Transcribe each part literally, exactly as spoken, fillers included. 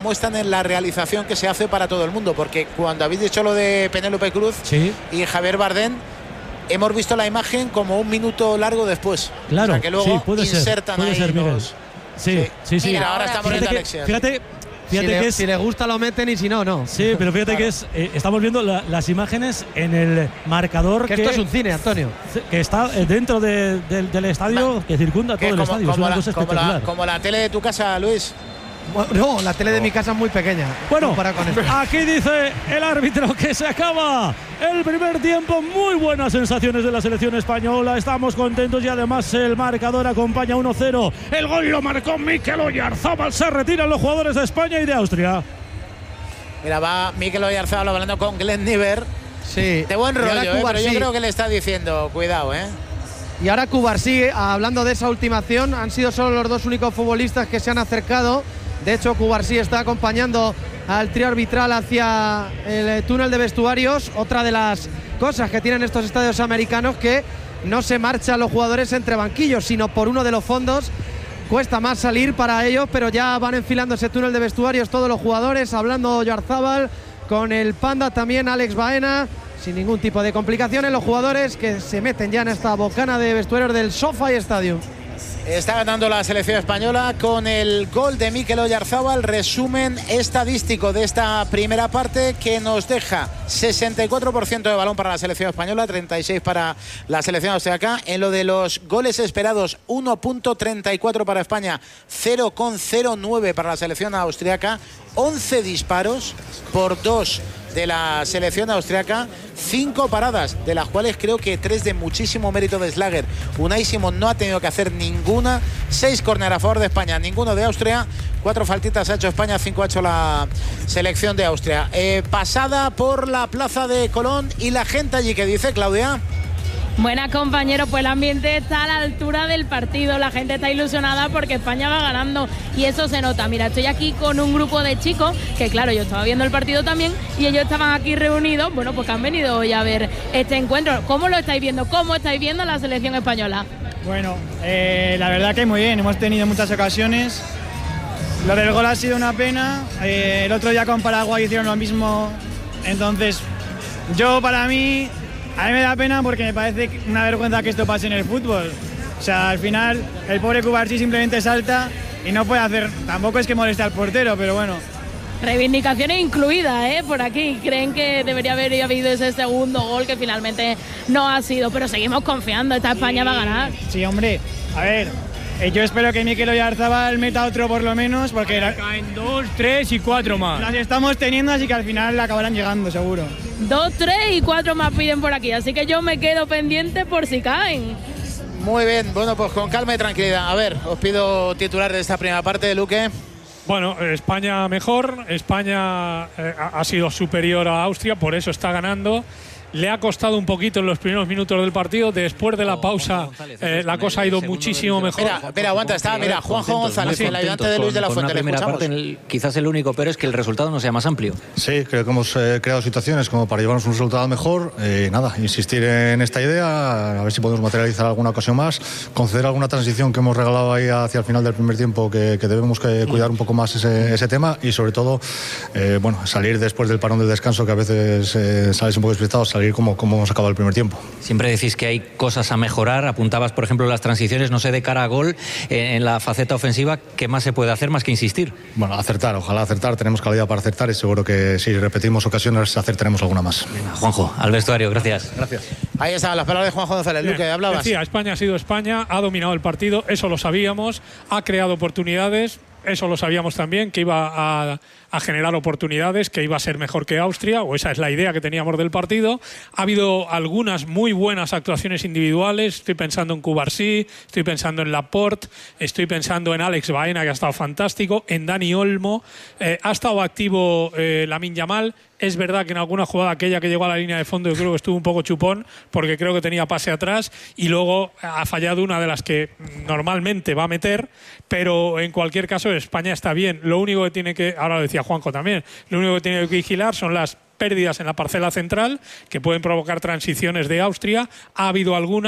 cómo están en la realización que se hace para todo el mundo, porque cuando habéis dicho lo de Penélope Cruz sí. y Javier Bardem, hemos visto la imagen como un minuto largo después. Claro, o sea, que luego sí, puede insertan ser, puede ahí ser, los... Sí, sí, sí. sí. Mira, ahora estamos viendo a Alexia. Fíjate, fíjate si, que le, es, si le gusta lo meten y si no, no. Sí, pero fíjate claro. que es eh, estamos viendo la, las imágenes en el marcador. Que, que esto es un cine, Antonio. Que está dentro de, de, del estadio, que circunda todo el como, estadio. Como, es una la, cosa como, espectacular. la, como la tele de tu casa, Luis. No, la tele de mi casa es muy pequeña. Bueno, para con esto. Aquí dice el árbitro que se acaba el primer tiempo. Muy buenas sensaciones de la selección española. Estamos contentos y además el marcador acompaña uno cero. El gol lo marcó Mikel Oyarzabal. Se retiran los jugadores de España y de Austria. Mira, va Mikel Oyarzabal hablando con Glenn Niver. Sí. De buen rollo, eh, pero yo sí. creo que le está diciendo, cuidado, ¿eh? Y ahora Cubarsí, hablando de esa ultimación, han sido solo los dos únicos futbolistas que se han acercado. De hecho, Cubarsí está acompañando al trío arbitral hacia el túnel de vestuarios. Otra de las cosas que tienen estos estadios americanos, que no se marchan los jugadores entre banquillos, sino por uno de los fondos. Cuesta más salir para ellos, pero ya van enfilando ese túnel de vestuarios todos los jugadores, hablando Oyarzabal con el Panda, también Alex Baena, sin ningún tipo de complicaciones. Los jugadores que se meten ya en esta bocana de vestuarios del SoFi Stadium. Está ganando la selección española con el gol de Mikel Oyarzabal. Resumen estadístico de esta primera parte que nos deja sesenta y cuatro por ciento de balón para la selección española, treinta y seis por ciento para la selección austriaca. En lo de los goles esperados, uno punto treinta y cuatro para España, cero coma cero nueve para la selección austriaca. once disparos por dos de la selección austriaca, cinco paradas, de las cuales creo que tres de muchísimo mérito de Schlager. Unai Simón no ha tenido que hacer ninguna. Seis córner a favor de España, ninguno de Austria. Cuatro faltitas ha hecho España, cinco ha hecho la selección de Austria. Eh, pasada por la plaza de Colón y la gente allí, ¿qué dice, Claudia? Buenas, compañeros, pues el ambiente está a la altura del partido, la gente está ilusionada porque España va ganando y eso se nota. Mira, estoy aquí con un grupo de chicos que, claro, yo estaba viendo el partido también y ellos estaban aquí reunidos, bueno, pues que han venido hoy a ver este encuentro. ¿Cómo lo estáis viendo? ¿Cómo estáis viendo la selección española? Bueno, eh, la verdad que muy bien, hemos tenido muchas ocasiones. Lo del gol ha sido una pena, eh, el otro día con Paraguay hicieron lo mismo, entonces yo para mí... A mí me da pena porque me parece una vergüenza que esto pase en el fútbol. O sea, al final el pobre Cubarsí simplemente salta y no puede hacer... Tampoco es que moleste al portero, pero bueno. Reivindicaciones incluidas, ¿eh? Por aquí. Creen que debería haber habido ese segundo gol que finalmente no ha sido. Pero seguimos confiando, esta España sí, va a ganar. Sí, hombre. A ver, eh, yo espero que Mikel Oyarzabal meta otro por lo menos, porque... La... Caen dos, tres y cuatro más. Las estamos teniendo, así que al final acabarán llegando, seguro. Dos, tres y cuatro más piden por aquí, así que yo me quedo pendiente por si caen. Muy bien, bueno, pues con calma y tranquilidad. A ver, os pido titular de esta primera parte, Luque. Bueno, España mejor, España eh, ha sido superior a Austria, por eso está ganando. Le ha costado un poquito en los primeros minutos del partido. Después de la pausa, eh, la cosa ha ido muchísimo mejor. Mira, mira, aguanta, está, mira, Juanjo González, el ayudante de Luis de la Fuente. La primera parte, el, quizás el único, pero es que el resultado no sea más amplio. Sí, creo que hemos eh, creado situaciones como para llevarnos un resultado mejor. Eh, nada, insistir en esta idea, a ver si podemos materializar alguna ocasión más, conceder alguna transición que hemos regalado ahí hacia el final del primer tiempo, que, que debemos que cuidar un poco más ese, ese tema y sobre todo, eh, bueno, salir después del parón del descanso, que a veces eh, sales un poco despistado, salir como, como hemos acabado el primer tiempo. Siempre decís que hay cosas a mejorar, apuntabas por ejemplo las transiciones, no sé, de cara a gol, eh, en la faceta ofensiva, ¿qué más se puede hacer más que insistir? Bueno, acertar, ojalá acertar, tenemos calidad para acertar y seguro que si repetimos ocasiones acertaremos alguna más. Venga, Juanjo, al vestuario, gracias. Gracias. Ahí estaban las palabras de Juanjo González. Luque, hablabas. Decía, España ha sido España, ha dominado el partido, eso lo sabíamos, ha creado oportunidades. Eso lo sabíamos también, que iba a, a generar oportunidades, que iba a ser mejor que Austria, o esa es la idea que teníamos del partido. Ha habido algunas muy buenas actuaciones individuales, estoy pensando en Cubarsí, estoy pensando en Laporte, estoy pensando en Alex Baena, que ha estado fantástico, en Dani Olmo, eh, ha estado activo eh, Lamine Yamal. Es verdad que en alguna jugada aquella que llegó a la línea de fondo yo creo que estuvo un poco chupón porque creo que tenía pase atrás y luego ha fallado una de las que normalmente va a meter, pero en cualquier caso España está bien. Lo único que tiene que, ahora lo decía Juanjo también, lo único que tiene que vigilar son las pérdidas en la parcela central que pueden provocar transiciones de Austria. Ha habido alguna.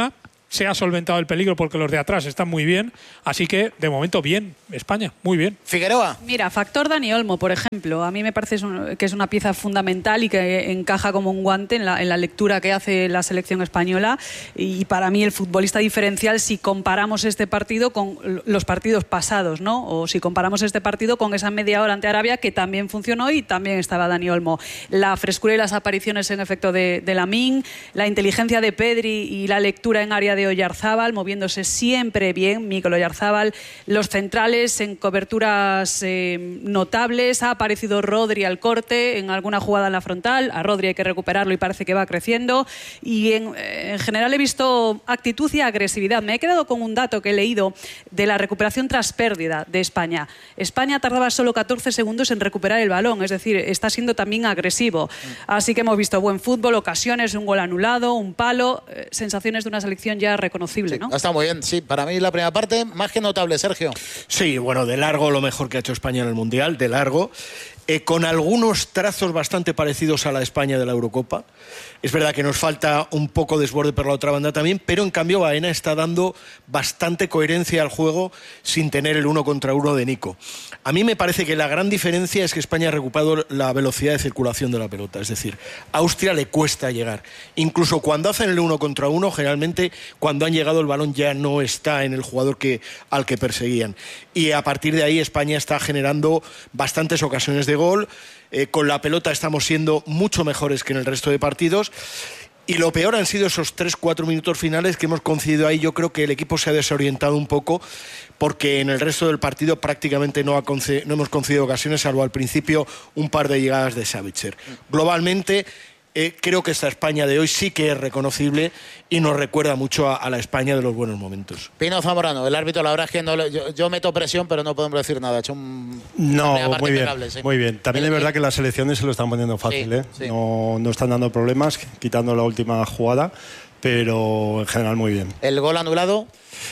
se ha solventado el peligro porque los de atrás están muy bien, así que de momento bien, España, muy bien. Figueroa. Mira, factor Dani Olmo, por ejemplo, a mí me parece que es una pieza fundamental y que encaja como un guante en la, en la lectura que hace la selección española, y para mí el futbolista diferencial si comparamos este partido con los partidos pasados, ¿no? O si comparamos este partido con esa media hora ante Arabia, que también funcionó y también estaba Dani Olmo. La frescura y las apariciones en efecto de, de Lamine, la inteligencia de Pedri y la lectura en área de Oyarzábal, moviéndose siempre bien, Mikel Oyarzábal, los centrales en coberturas eh, notables, ha aparecido Rodri al corte en alguna jugada en la frontal, a Rodri hay que recuperarlo y parece que va creciendo, y en, en general he visto actitud y agresividad. Me he quedado con un dato que he leído de la recuperación tras pérdida de España. España tardaba solo catorce segundos en recuperar el balón, es decir, está siendo también agresivo. Así que hemos visto buen fútbol, ocasiones, un gol anulado, un palo, eh, sensaciones de una selección ya reconocible, sí, ¿no? Está muy bien, sí. Para mí la primera parte más que notable, Sergio. Sí, bueno, de largo lo mejor que ha hecho España en el Mundial, de largo. Eh, con algunos trazos bastante parecidos a la España de la Eurocopa. Es verdad que nos falta un poco desborde por la otra banda también, pero en cambio Baena está dando bastante coherencia al juego sin tener el uno contra uno de Nico. A mí me parece que la gran diferencia es que España ha recuperado la velocidad de circulación de la pelota, es decir, a Austria le cuesta llegar. Incluso cuando hacen el uno contra uno, generalmente cuando han llegado el balón ya no está en el jugador que, al que perseguían. Y a partir de ahí España está generando bastantes ocasiones de gol. Eh, con la pelota estamos siendo mucho mejores que en el resto de partidos, y lo peor han sido esos tres cuatro minutos finales que hemos concedido ahí. Yo creo que el equipo se ha desorientado un poco, porque en el resto del partido prácticamente no, ha conce- no hemos concedido ocasiones, salvo al principio un par de llegadas de Savitzer. Globalmente Eh, creo que esta España de hoy sí que es reconocible y nos recuerda mucho a, a la España de los buenos momentos. Pino Zamorano, el árbitro, la verdad es que no le, yo, yo meto presión, pero no podemos decir nada. Ha hecho un, no, muy bien, impecable, sí. muy bien. También es verdad que las selecciones se lo están poniendo fácil, sí, ¿eh? Sí. No, no están dando problemas, quitando la última jugada, pero en general muy bien. ¿El gol anulado?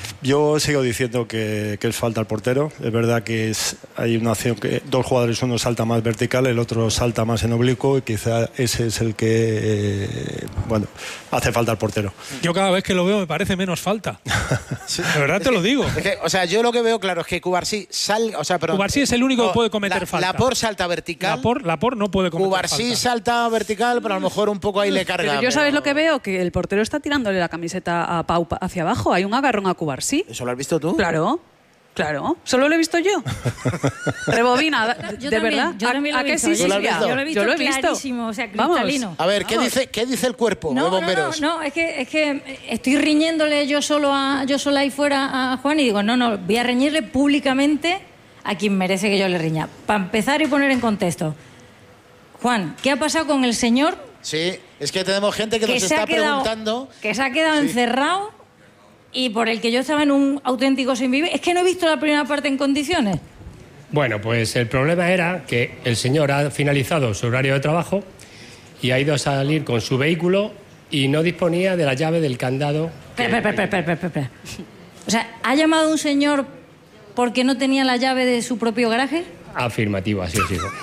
Yo sigo diciendo que, que es falta al portero. Es verdad que es, hay una acción que dos jugadores, uno salta más vertical, el otro salta más en oblicuo, y quizá ese es el que eh, bueno, hace falta al portero. Yo cada vez que lo veo me parece menos falta. De verdad te lo digo. Es que, o sea, yo lo que veo claro es que Cubarsí salga, o sea, perdón, Cubarsí es el único no, que puede cometer la, falta. Laporte salta vertical. Laporte, Laporte no puede cometer Cubarsí falta. salta vertical, pero a lo mejor un poco ahí le carga. Pero yo, pero... ¿sabes lo que veo? Que el portero está tirándole la camiseta a Pau hacia abajo. Hay un agarrón a Cubarsí. ¿Eso lo has visto tú? Claro, claro. Solo lo he visto yo. Rebobina, Yo de también, verdad. yo también lo ¿A he qué visto. sí, ¿Tú lo has Silvia? visto? Yo lo he visto, Yo lo he visto. clarísimo, o sea, Vamos. cristalino. A ver, ¿qué Vamos. dice, ¿qué dice el cuerpo de No, no, bomberos? no, no, es que, es que estoy riñéndole yo solo a, yo sola ahí fuera a Juan y digo, no, no, voy a reñirle públicamente a quien merece que yo le riña. Para empezar y poner en contexto. Juan, ¿qué ha pasado con el señor Sí, es que tenemos gente que, que nos se está ha quedado, preguntando. que se ha quedado Sí. encerrado y por el que yo estaba en un auténtico sin vivir? Es que no he visto la primera parte en condiciones. Bueno, pues el problema era que el señor ha finalizado su horario de trabajo y ha ido a salir con su vehículo y no disponía de la llave del candado. Espera, espera, espera, espera, espera, espera. O sea, ¿ha llamado un señor porque no tenía la llave de su propio garaje? Afirmativo, así es, hijo.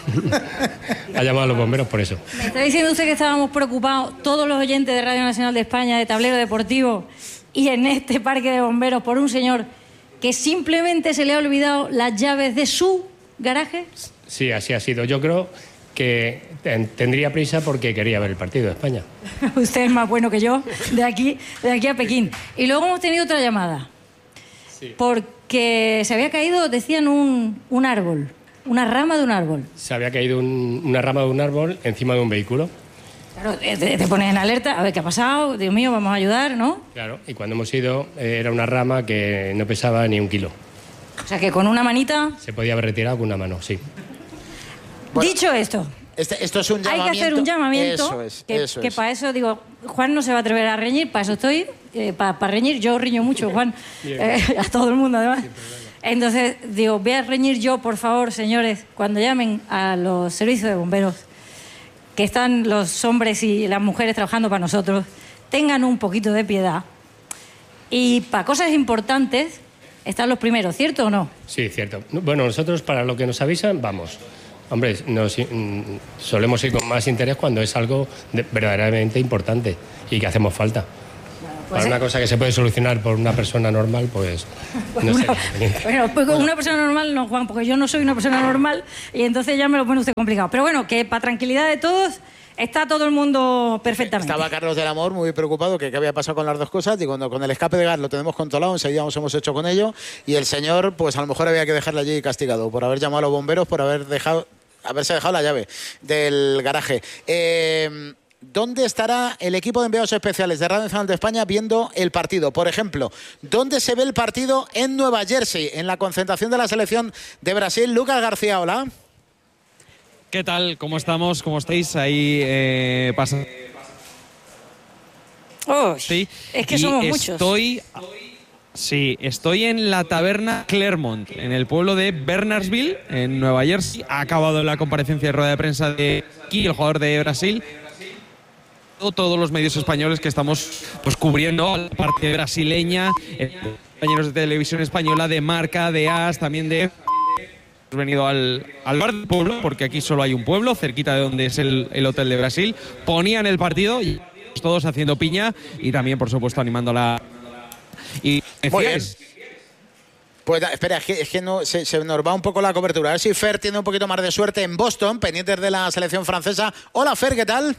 Ha llamado a los bomberos por eso. ¿Me está diciendo usted que estábamos preocupados, todos los oyentes de Radio Nacional de España, de Tablero Deportivo, y en este parque de bomberos, por un señor que simplemente se le ha olvidado las llaves de su garaje? Sí, así ha sido. Yo creo que ten- tendría prisa porque quería ver el partido de España. Usted es más bueno que yo, de aquí, de aquí a Pekín. Y luego hemos tenido otra llamada. Sí. Porque se había caído, decían, un, un árbol, una rama de un árbol. Se había caído un- una rama de un árbol encima de un vehículo. Claro, te, te pones en alerta, a ver qué ha pasado, Dios mío, vamos a ayudar, ¿no? Claro, y cuando hemos ido eh, era una rama que no pesaba ni un kilo. O sea que con una manita... Se podía haber retirado con una mano, sí. Bueno, Dicho esto, Este, esto es un hay llamamiento. que hacer un llamamiento, Eso es, que, eso que es. para eso, digo, Juan no se va a atrever a reñir, para eso estoy, eh, para, para reñir, yo riño mucho, Juan, eh, a todo el mundo además. Entonces, digo, voy a reñir yo, por favor, señores, cuando llamen a los servicios de bomberos, que están los hombres y las mujeres trabajando para nosotros, tengan un poquito de piedad. Y para cosas importantes están los primeros, ¿cierto o no? Sí, cierto. Bueno, nosotros para lo que nos avisan, vamos. Hombre, nos, mm, solemos ir con más interés cuando es algo de- verdaderamente importante y que hacemos falta. Pues para una cosa que se puede solucionar por una persona normal, pues no sé. Bueno, pues con una persona normal no, Juan, porque yo no soy una persona normal y entonces ya me lo pone usted complicado. Pero bueno, que para tranquilidad de todos, está todo el mundo perfectamente. Estaba Carlos del Amor muy preocupado que qué había pasado con las dos cosas. Y cuando con el escape de gas lo tenemos controlado, enseguida nos hemos hecho con ello. Y el señor, pues a lo mejor había que dejarle allí castigado por haber llamado a los bomberos, por haber dejado, haberse dejado la llave del garaje. Eh... ¿Dónde estará el equipo de enviados especiales de Radio Nacional de España viendo el partido? Por ejemplo, ¿dónde se ve el partido? En Nueva Jersey, en la concentración de la selección de Brasil. Lucas García, hola. ¿Qué tal? ¿Cómo estamos? ¿Cómo estáis? Ahí eh, pasa... Oh, sí. Es que y somos estoy... muchos. Sí, estoy en la taberna Clermont, en el pueblo de Bernardsville, en Nueva Jersey. Ha acabado la comparecencia de rueda de prensa de aquí, el jugador de Brasil. Todos los medios españoles que estamos pues cubriendo la parte brasileña, eh, compañeros de televisión española, de Marca, de A S, también de... Hemos venido al, al bar del pueblo, porque aquí solo hay un pueblo, cerquita de donde es el, el hotel de Brasil. Ponían el partido y todos haciendo piña y también, por supuesto, animando a la... Y Muy bien. Pues espera, es que, es que no, se, se nos va un poco la cobertura. A ver si Fer tiene un poquito más de suerte en Boston, pendientes de la selección francesa. Hola Fer, ¿qué tal?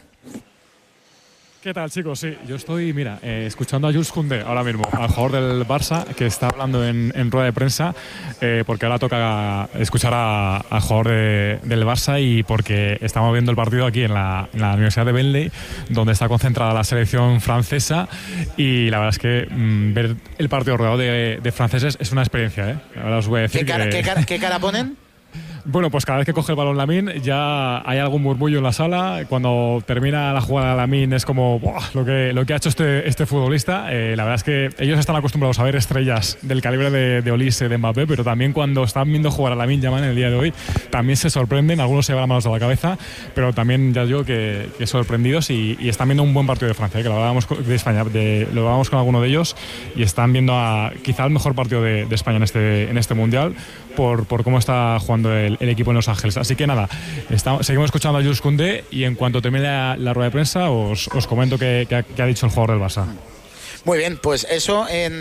¿Qué tal, chicos? Sí, yo estoy, mira, eh, escuchando a Jules Koundé ahora mismo, al jugador del Barça, que está hablando en, en rueda de prensa, eh, porque ahora toca escuchar al jugador de, del Barça y porque estamos viendo el partido aquí en la, en la Universidad de Bentley, donde está concentrada la selección francesa, y la verdad es que mmm, ver el partido rodeado de, de franceses es una experiencia, ¿eh? Ahora os voy a decir ¿Qué cara, que... ¿qué cara, qué cara ponen? Bueno, pues cada vez que coge el balón Lamine ya hay algún murmullo en la sala. Cuando termina la jugada Lamine es como ¡buah! lo que lo que ha hecho este, este futbolista. Eh, la verdad es que ellos están acostumbrados a ver estrellas del calibre de, de Olise, de Mbappé, pero también cuando están viendo jugar a Lamine Yamal en el día de hoy, también se sorprenden. Algunos se van las manos a la cabeza, pero también ya digo que, que sorprendidos y, y están viendo un buen partido de Francia, ¿eh? Que lo hablábamos de España, de, lo hablábamos con alguno de ellos y están viendo a, quizá el mejor partido de, de España en este, en este Mundial por, por cómo está jugando el, el equipo en Los Ángeles. Así que nada, estamos, seguimos escuchando a Jules Koundé y en cuanto termine la, la rueda de prensa os, os comento qué que, que ha dicho el jugador del Barça. Muy bien, pues eso en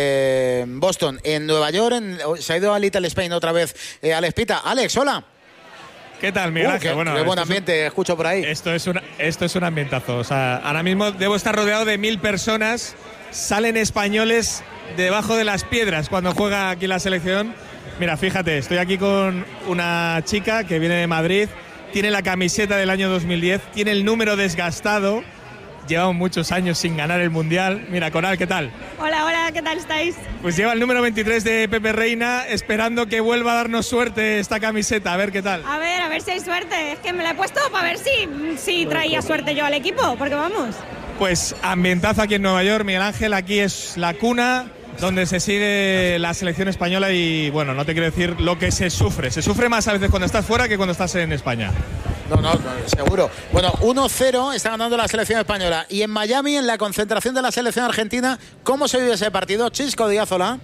eh, Boston. En Nueva York en, se ha ido a Little Spain otra vez eh, Alex Pita. Alex, hola. ¿Qué tal, Miguel Uh, Ángel? qué, bueno, qué buen ambiente, es, escucho por ahí. Esto es, una, esto es un ambientazo. O sea, ahora mismo debo estar rodeado de mil personas. Salen españoles debajo de las piedras cuando juega aquí la selección. Mira, fíjate, estoy aquí con una chica que viene de Madrid, tiene la camiseta del año dos mil diez, tiene el número desgastado, llevamos muchos años sin ganar el Mundial. Mira, Coral, ¿qué tal? Hola, hola, ¿qué tal estáis? Pues lleva el número veintitrés de Pepe Reina, esperando que vuelva a darnos suerte esta camiseta, a ver qué tal. A ver, a ver si hay suerte, es que me la he puesto para ver si, si traía suerte yo al equipo, porque vamos. Pues ambientazo aquí en Nueva York, Miguel Ángel, aquí es la cuna donde se sigue la selección española y bueno, no te quiero decir lo que se sufre. Se sufre más a veces cuando estás fuera que cuando estás en España. No, no, no, seguro. Bueno, uno cero está ganando la selección española. Y en Miami, en la concentración de la selección argentina, ¿cómo se vive ese partido? Chisco Díaz, hola.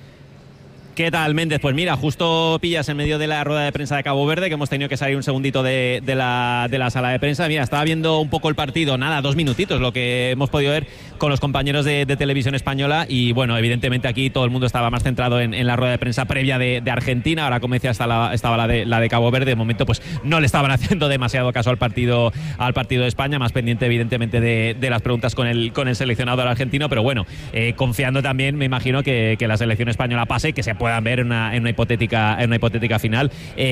¿Qué tal, Méndez? Pues mira, justo pillas en medio de la rueda de prensa de Cabo Verde, que hemos tenido que salir un segundito de, de, la, de la sala de prensa. Mira, estaba viendo un poco el partido, nada, dos minutitos, lo que hemos podido ver con los compañeros de, de televisión española. Y bueno, evidentemente aquí todo el mundo estaba más centrado en, en la rueda de prensa previa de, de Argentina. Ahora, como decía, hasta la, estaba la de, la de Cabo Verde. De momento, pues no le estaban haciendo demasiado caso al partido, al partido de España, más pendiente, evidentemente, de, de las preguntas con el, con el seleccionador argentino. Pero bueno, eh, confiando también, me imagino, que, que la selección española pase, que se puedan ver en una, en una hipotética en una hipotética final.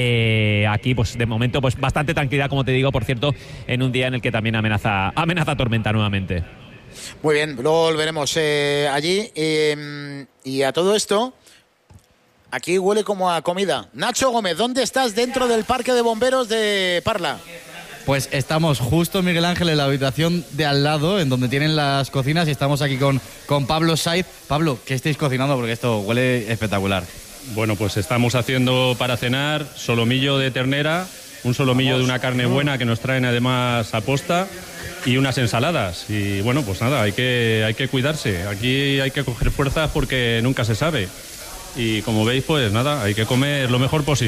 Eh, aquí, pues de momento, pues bastante tranquilidad, como te digo, por cierto, en un día en el que también amenaza amenaza tormenta nuevamente. Muy bien, luego volveremos eh, allí. Eh, y a todo esto, aquí huele como a comida. Nacho Gómez, ¿dónde estás dentro del parque de bomberos de Parla? Pues estamos justo, Miguel Ángel, en la habitación de al lado, en donde tienen las cocinas, y estamos aquí con, con Pablo Saiz. Pablo, ¿qué estáis cocinando? Porque esto huele espectacular. Bueno, pues estamos haciendo para cenar solomillo de ternera, un solomillo de una carne buena que nos traen además a posta, y unas ensaladas. Y bueno, pues nada, hay que, hay que cuidarse. Aquí hay que coger fuerzas porque nunca se sabe. Y como veis, pues nada, hay que comer lo mejor posible.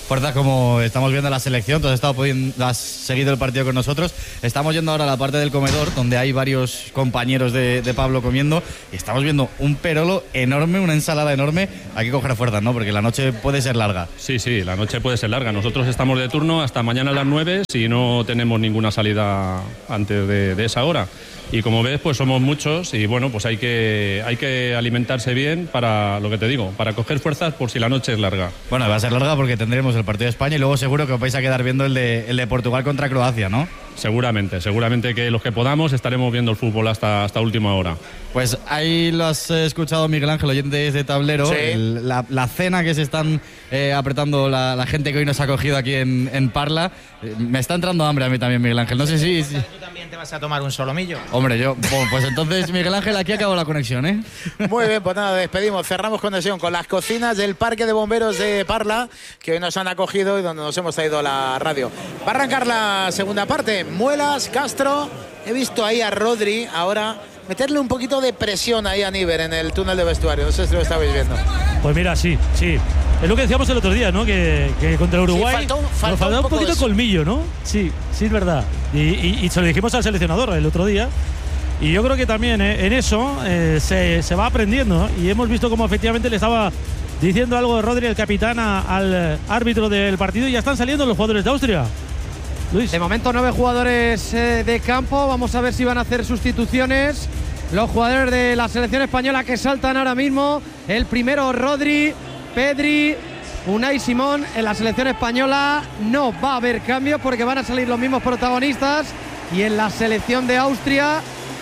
fuerzas como estamos viendo la selección. Tú has, estado pudiendo, has seguido el partido con nosotros. Estamos yendo ahora a la parte del comedor, donde hay varios compañeros de, de Pablo comiendo, y estamos viendo un perolo enorme, una ensalada enorme. Hay que coger fuerzas, ¿no? Porque la noche puede ser larga. Sí, sí, la noche puede ser larga. Nosotros estamos de turno hasta mañana a las nueve si no tenemos ninguna salida antes de, de esa hora. Y como ves, pues somos muchos y bueno, pues hay que, hay que alimentarse bien para, lo que te digo, para coger fuerzas por si la noche es larga. Bueno, va a ser larga porque tendremos el partido de España y luego seguro que os vais a quedar viendo el de, el de Portugal contra Croacia, ¿no? Seguramente, seguramente que los que podamos estaremos viendo el fútbol hasta, hasta última hora. Pues ahí lo has escuchado, Miguel Ángel, oyentes de Tablero, sí. el, la, la cena que se están eh, apretando la, la gente que hoy nos ha cogido aquí en, en Parla. Eh, me está entrando hambre a mí también, Miguel Ángel, no sé si... si... ¿Tú también te vas a tomar un solomillo? Hombre, yo... Bueno, pues entonces, Miguel Ángel, aquí acabó la conexión, ¿eh? Muy bien, pues nada, despedimos, cerramos conexión con las cocinas del Parque de Bomberos de Parla, que hoy nos han acogido y donde nos hemos traído la radio. Va a arrancar la segunda parte, Muelas, Castro, he visto ahí a Rodri, ahora meterle un poquito de presión ahí a Níver en el túnel de vestuario, no sé si lo estabais viendo. Pues mira, sí, sí. Es lo que decíamos el otro día, ¿no? Que, que contra Uruguay sí, faltó, faltó nos faltaba un, un poquito de colmillo, ¿no? Sí, sí, es verdad. Y, y, y se lo dijimos al seleccionador el otro día. Y yo creo que también eh, en eso eh, se, se va aprendiendo, ¿no? Y hemos visto cómo efectivamente le estaba diciendo algo de Rodri, el capitán, a, al árbitro del partido, y ya están saliendo los jugadores de Austria. Luis. De momento nueve jugadores eh, de campo, vamos a ver si van a hacer sustituciones los jugadores de la selección española que saltan ahora mismo. El primero Rodri, Pedri, Unai Simón. En la selección española no va a haber cambios porque van a salir los mismos protagonistas, y en la selección de Austria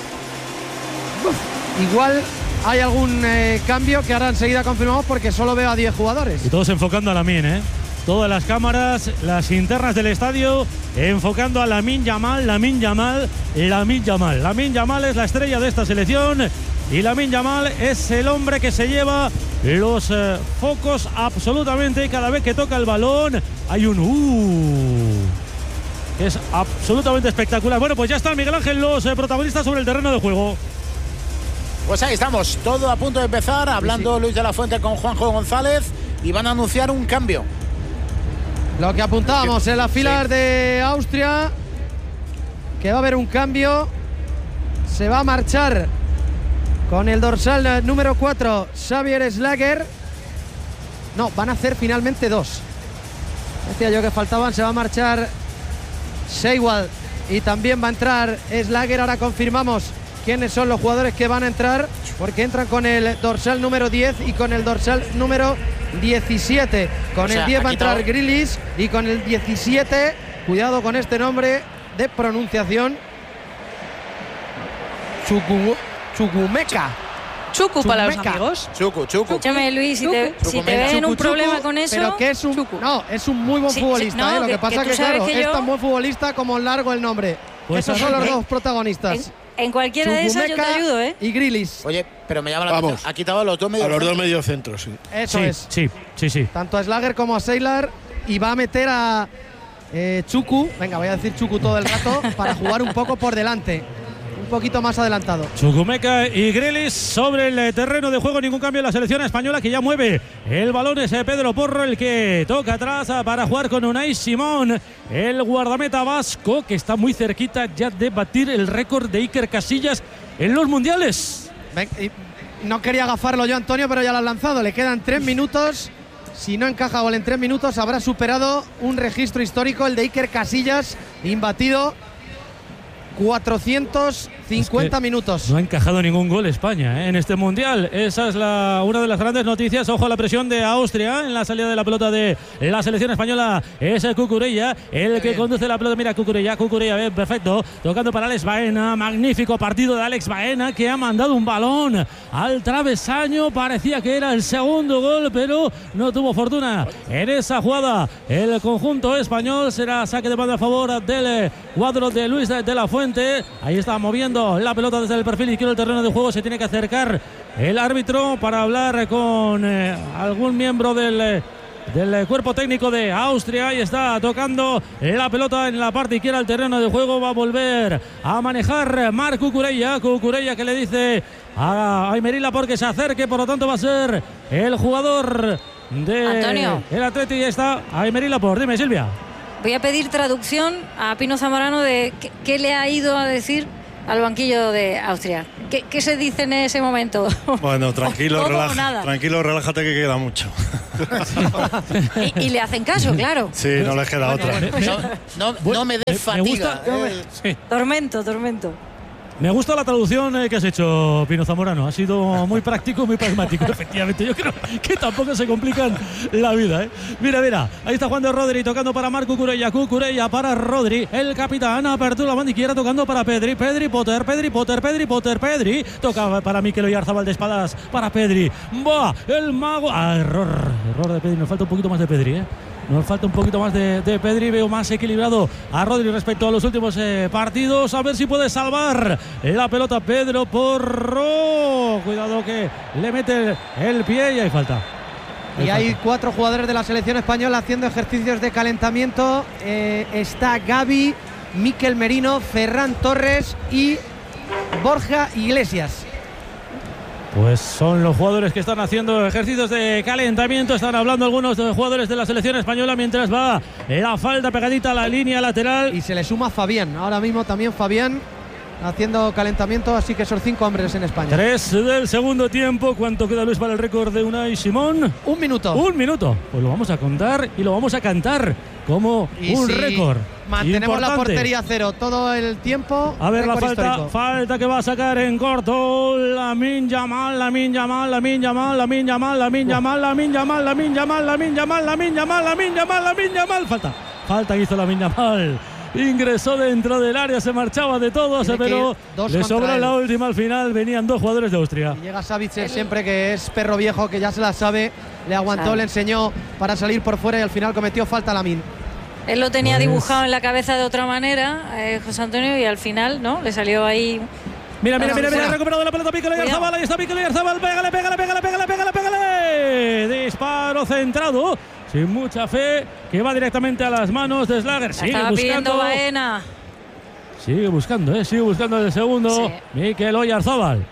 uf, igual hay algún eh, cambio que ahora enseguida confirmamos porque solo veo a diez jugadores. Y todos enfocando a Lamine, ¿eh? Todas las cámaras, las internas del estadio, enfocando a Lamine Yamal, Lamine Yamal, Lamine Yamal. Lamine Yamal es la estrella de esta selección y Lamine Yamal es el hombre que se lleva los eh, focos absolutamente. Cada vez que toca el balón hay un uh, que es absolutamente espectacular. Bueno, pues ya están, Miguel Ángel, los eh, protagonistas sobre el terreno de juego. Pues ahí estamos, todo a punto de empezar, hablando sí, sí. Luis de la Fuente con Juanjo González, y van a anunciar un cambio. Lo que apuntábamos en las filas sí. de Austria, que va a haber un cambio. Se va a marchar con el dorsal número cuatro Xavier Schlager. No, van a hacer finalmente dos. Decía yo que faltaban. Se va a marchar Seiwald y también va a entrar Schlager. Ahora confirmamos quiénes son los jugadores que van a entrar, porque entran con el dorsal número diez y con el dorsal número diecisiete. Con o sea, el diez va a entrar todo... Grealish, y con el diecisiete, cuidado con este nombre de pronunciación, Chuku, Chukwuemeka. Chuku para los amigos. Chuku, Chuku. Escúchame, Luis, si te, si te ven Chuku, un problema Chuku, con eso. Pero que es un, Chuku. no, es un muy buen sí, futbolista. Sí, no, eh, lo que, que pasa que, que claro, que yo... es tan buen futbolista como largo el nombre. Pues esos son los dos protagonistas. En, en cualquiera de esas yo te ayudo, ¿eh? Y Grealish. Oye, pero me llama la atención. Ha quitado los dos medios. A los dos mediocentros, sí. Eso sí, es. Sí, sí, sí. Tanto a Schlager como a Seilar, y va a meter a eh, Chuku. Venga, voy a decir Chuku todo el rato para jugar un poco por delante. Un poquito más adelantado. Chukwuemeka y Grealish sobre el terreno de juego. Ningún cambio en la selección española, que ya mueve el balón. Es Pedro Porro el que toca atrás para jugar con Unai Simón, el guardameta vasco, que está muy cerquita ya de batir el récord de Iker Casillas en los mundiales. No quería agafarlo yo, Antonio, pero ya lo han lanzado. Le quedan tres minutos. Si no encaja gol en tres minutos, habrá superado un registro histórico, el de Iker Casillas, imbatido. cuatrocientos cincuenta es que minutos. No ha encajado ningún gol España ¿eh? en este mundial. Esa es la, una de las grandes noticias. Ojo a la presión de Austria en la salida de la pelota de la selección española. Es Cucurella el que conduce la pelota. Mira, Cucurella, Cucurella, bien, perfecto. Tocando para Alex Baena. Magnífico partido de Alex Baena, que ha mandado un balón al travesaño. Parecía que era el segundo gol, pero no tuvo fortuna en esa jugada. El conjunto español será saque de banda a favor del cuadro de Luis de la Fuente. Ahí está moviendo la pelota desde el perfil izquierdo del terreno de juego. Se tiene que acercar el árbitro para hablar con eh, algún miembro del, eh, del cuerpo técnico de Austria. Ahí está tocando la pelota en la parte izquierda del terreno de juego. Va a volver a manejar Marc Cucurella. Cucurella que le dice a Aymerila porque se acerque, por lo tanto va a ser el jugador de Antonio. el Atleti. Y está Aymerich Laporte. Dime, Silvia. Voy a pedir traducción a Pino Zamorano de qué, qué le ha ido a decir al banquillo de Austria. ¿Qué, qué se dice en ese momento? Bueno, tranquilo, Todo o relaja, nada. tranquilo, relájate que queda mucho. y, y le hacen caso, claro. Sí, no les queda otra. No, no, no me des fatiga. Sí. Tormento, tormento. Me gusta la traducción eh, que has hecho, Pino Zamorano. Ha sido muy práctico, muy pragmático. Efectivamente, yo creo que tampoco se complican la vida, ¿eh? Mira, mira, ahí está jugando Rodri, tocando para Marco Cucurella. Cucurella para Rodri, el capitán. Apertura la banda izquierda, tocando para Pedri. Pedri, Potter, Pedri, Potter, Pedri, Potter, Pedri. Toca para Mikel Oyarzabal de espaldas para Pedri. Va, el mago. Ah, error, error de Pedri. Nos falta un poquito más de Pedri, ¿eh? Nos falta un poquito más de, de Pedri. Veo más equilibrado a Rodri respecto a los últimos eh, partidos. A ver si puede salvar la pelota Pedro Porro. Cuidado que le mete el pie y hay falta. Y hay cuatro jugadores de la selección española haciendo ejercicios de calentamiento. Eh, está Gavi, Mikel Merino, Ferran Torres y Borja Iglesias. Pues son los jugadores que están haciendo ejercicios de calentamiento. Están hablando algunos de los jugadores de la selección española mientras va la falta pegadita a la línea lateral. Y se le suma Fabián. Ahora mismo también Fabián haciendo calentamiento. Así que son cinco hombres en España. Tres del segundo tiempo. ¿Cuánto queda, Luis, para el récord de Unai Simón? Un minuto. Un minuto. Pues lo vamos a contar y lo vamos a cantar como y un si récord. Mantenemos importante. La portería cero todo el tiempo. A ver la falta, histórico. falta que va a sacar en corto Lamine Yamal, Lamine Yamal, Lamine Yamal, Lamine Yamal, Lamine Yamal, Lamine Yamal, Lamine Yamal, Lamine Yamal, Lamine Yamal, Lamine Yamal, Lamine Yamal, falta, falta que hizo Lamine Yamal. Ingresó dentro del área, se marchaba de todos, pero le sobró la última al final. Venían dos jugadores de Austria. Y llega Savitzer siempre, que es perro viejo, que ya se la sabe. Le aguantó, Sabe. le enseñó para salir por fuera y al final cometió falta Lamine. Él lo tenía Pues... dibujado en la cabeza de otra manera, eh, José Antonio, y al final, ¿no? Le salió ahí. Mira, mira, mira, mira, Fuera. ha recuperado la pelota Mikel Oyarzabal, ahí está Mikel Oyarzabal, pégale, pégale, pégale, pégale, pégale, pégale. Disparo centrado, sin mucha fe, que va directamente a las manos de Slager. La Sigue estaba pidiendo buscando. Baena. Sigue buscando, eh, sigue buscando el segundo. Sí. Mikel Oyarzabal.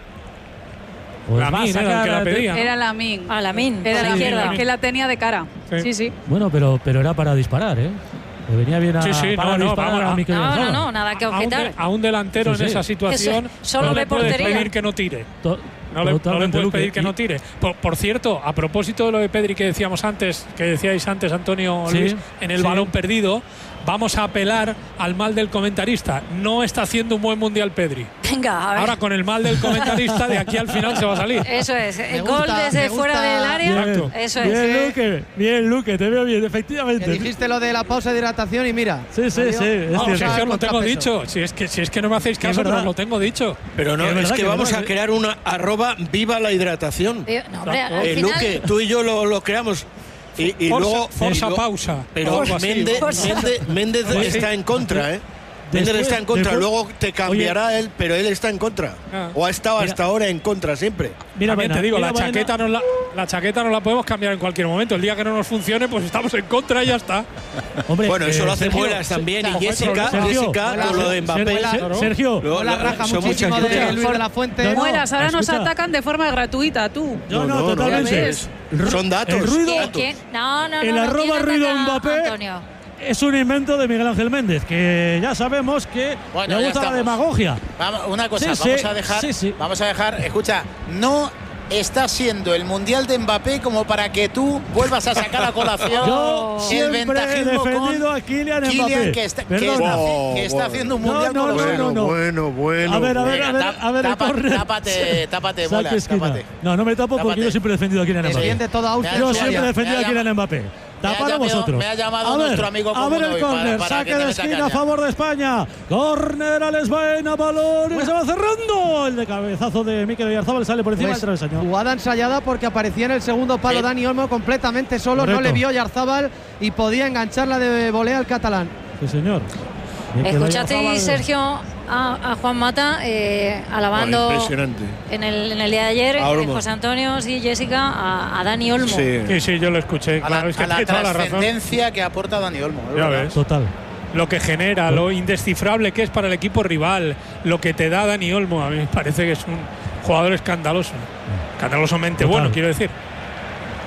Pues va a Lamine era el sacar que la de- pedía, ¿no? Era Lamine. Ah, Lamine, Era por la Lamine, izquierda. que la tenía de cara. Sí. Sí, sí. Bueno, pero, pero era para disparar, ¿eh? Le venía bien a, Sí, sí, para no, no, disparar vamos, a a- Mikel No, no, Oyarzabal. no, nada que A un, objetar. de- a un delantero Sí, sí. en esa situación Eso, solo no ve le puedes portería. pedir que no tire. To- No le, no le totalmente, puedes Luque. pedir que Y- no tire. Por, por cierto, a propósito de lo de Pedri que decíamos antes, que decíais antes, Antonio Sí, Luis, en el sí. balón perdido, vamos a apelar al mal del comentarista. No está haciendo un buen mundial Pedri. Venga, a ver. Ahora con el mal del comentarista, de aquí al final se va a salir. Eso es, Me el gusta, gol desde me fuera gusta. del área. Exacto. Eso Bien, es. Luque, bien, Luque, te veo bien, Que efectivamente. dijiste lo de la pausa de hidratación y mira. Sí, sí, salió. sí, es No, si cierto. es que os lo tengo Contrapeso. dicho. Si es que, si es que no me hacéis Que es caso, pero verdad. os lo tengo dicho. Pero no, Que es es verdad, que que vamos verdad, a ¿eh? crear una arroba viva la hidratación. Eh, no, hombre, al Eh, final- Luque, tú y yo lo, lo creamos. Y, y Forza- luego. forza y luego- pausa. Pero O algo así, Méndez, Forza. Méndez- Méndez Pues sí. está en contra, ¿eh? Después- Méndez está en contra. después- Luego te cambiará él, pero él está en contra. Ah. O ha estado Mira. hasta ahora en contra siempre. Mira, También Baena, te digo, mira, la Baena. chaqueta, no la, la chaqueta no la podemos cambiar en cualquier momento. El día que no nos funcione, pues estamos en contra y ya está. Hombre, Bueno, eso eh, lo hace Sergio, Muelas también. Y Sergio, Jessica, Sergio, Jessica con lo de Mbappé. Ser- Ser- Sergio, Luego La la- raja son muchísimo muchas de cosas. Luis de la Fuente. No, no. Mueras, ahora nos escucha. atacan de forma gratuita, tú. No, no, No, no, no, totalmente. ya ves. Son datos. El ruido, ¿Qué- qué? No, no, no. el no arroba tiene ruido ataca, Mbappé Antonio. es un invento de Miguel Ángel Méndez, que ya sabemos que Bueno, le ya gusta la estamos. demagogia. Vamos, una cosa, Sí, vamos sí, a dejar, sí, sí. vamos a dejar, escucha, no está siendo el mundial de Mbappé como para que tú vuelvas a sacar a colación Yo el siempre he ventajismo defendido con a Kylian Kylian, Mbappé. que está, que Perdona. está- que está haciendo un No, mundial no, no, colosal. no, no. Bueno, bueno. A ver, a ver, Venga, a ver, tap- a ver el tapa- córner. tápate, tápate, Saque Molas, esquina. tápate. No, no me tapo porque Tápate. yo siempre he defendido a Kylian Mbappé. Defiende toda Austria. Yo Me ha- siempre he me ha defendido a llamado- Kylian Mbappé. Tapad a llamado- vosotros. me ha llamado a ver, nuestro amigo a ver común el hoy para- córner, para saque que te de meta esquina a caña. favor de España. Córner al Baena, balón que se va cerrando. El de cabezazo de Mikel Oyarzabal sale por encima Pues, del travesaño. jugada ensayada porque aparecía en el segundo palo Sí. Dani Olmo completamente solo, Correcto. no le vio Oyarzabal y podía engancharla de volea al catalán. Sí, señor. Mikel ¿Escuchasteis, Oyarzabal- Sergio, a, a Juan Mata eh, alabando Bueno, impresionante. en el, en el día de ayer, A eh, Olmo. José Antonio y Jessica, a, a Dani Olmo? Sí, sí, yo lo escuché. A Claro, la, es que a la tiene toda la razón. trascendencia que aporta Dani Olmo. es Ya verdad. ves. Total. Lo que genera, lo indescifrable que es para el equipo rival, lo que te da Dani Olmo, a mí me parece que es un jugador escandaloso. Escandalosamente Total. bueno, quiero decir.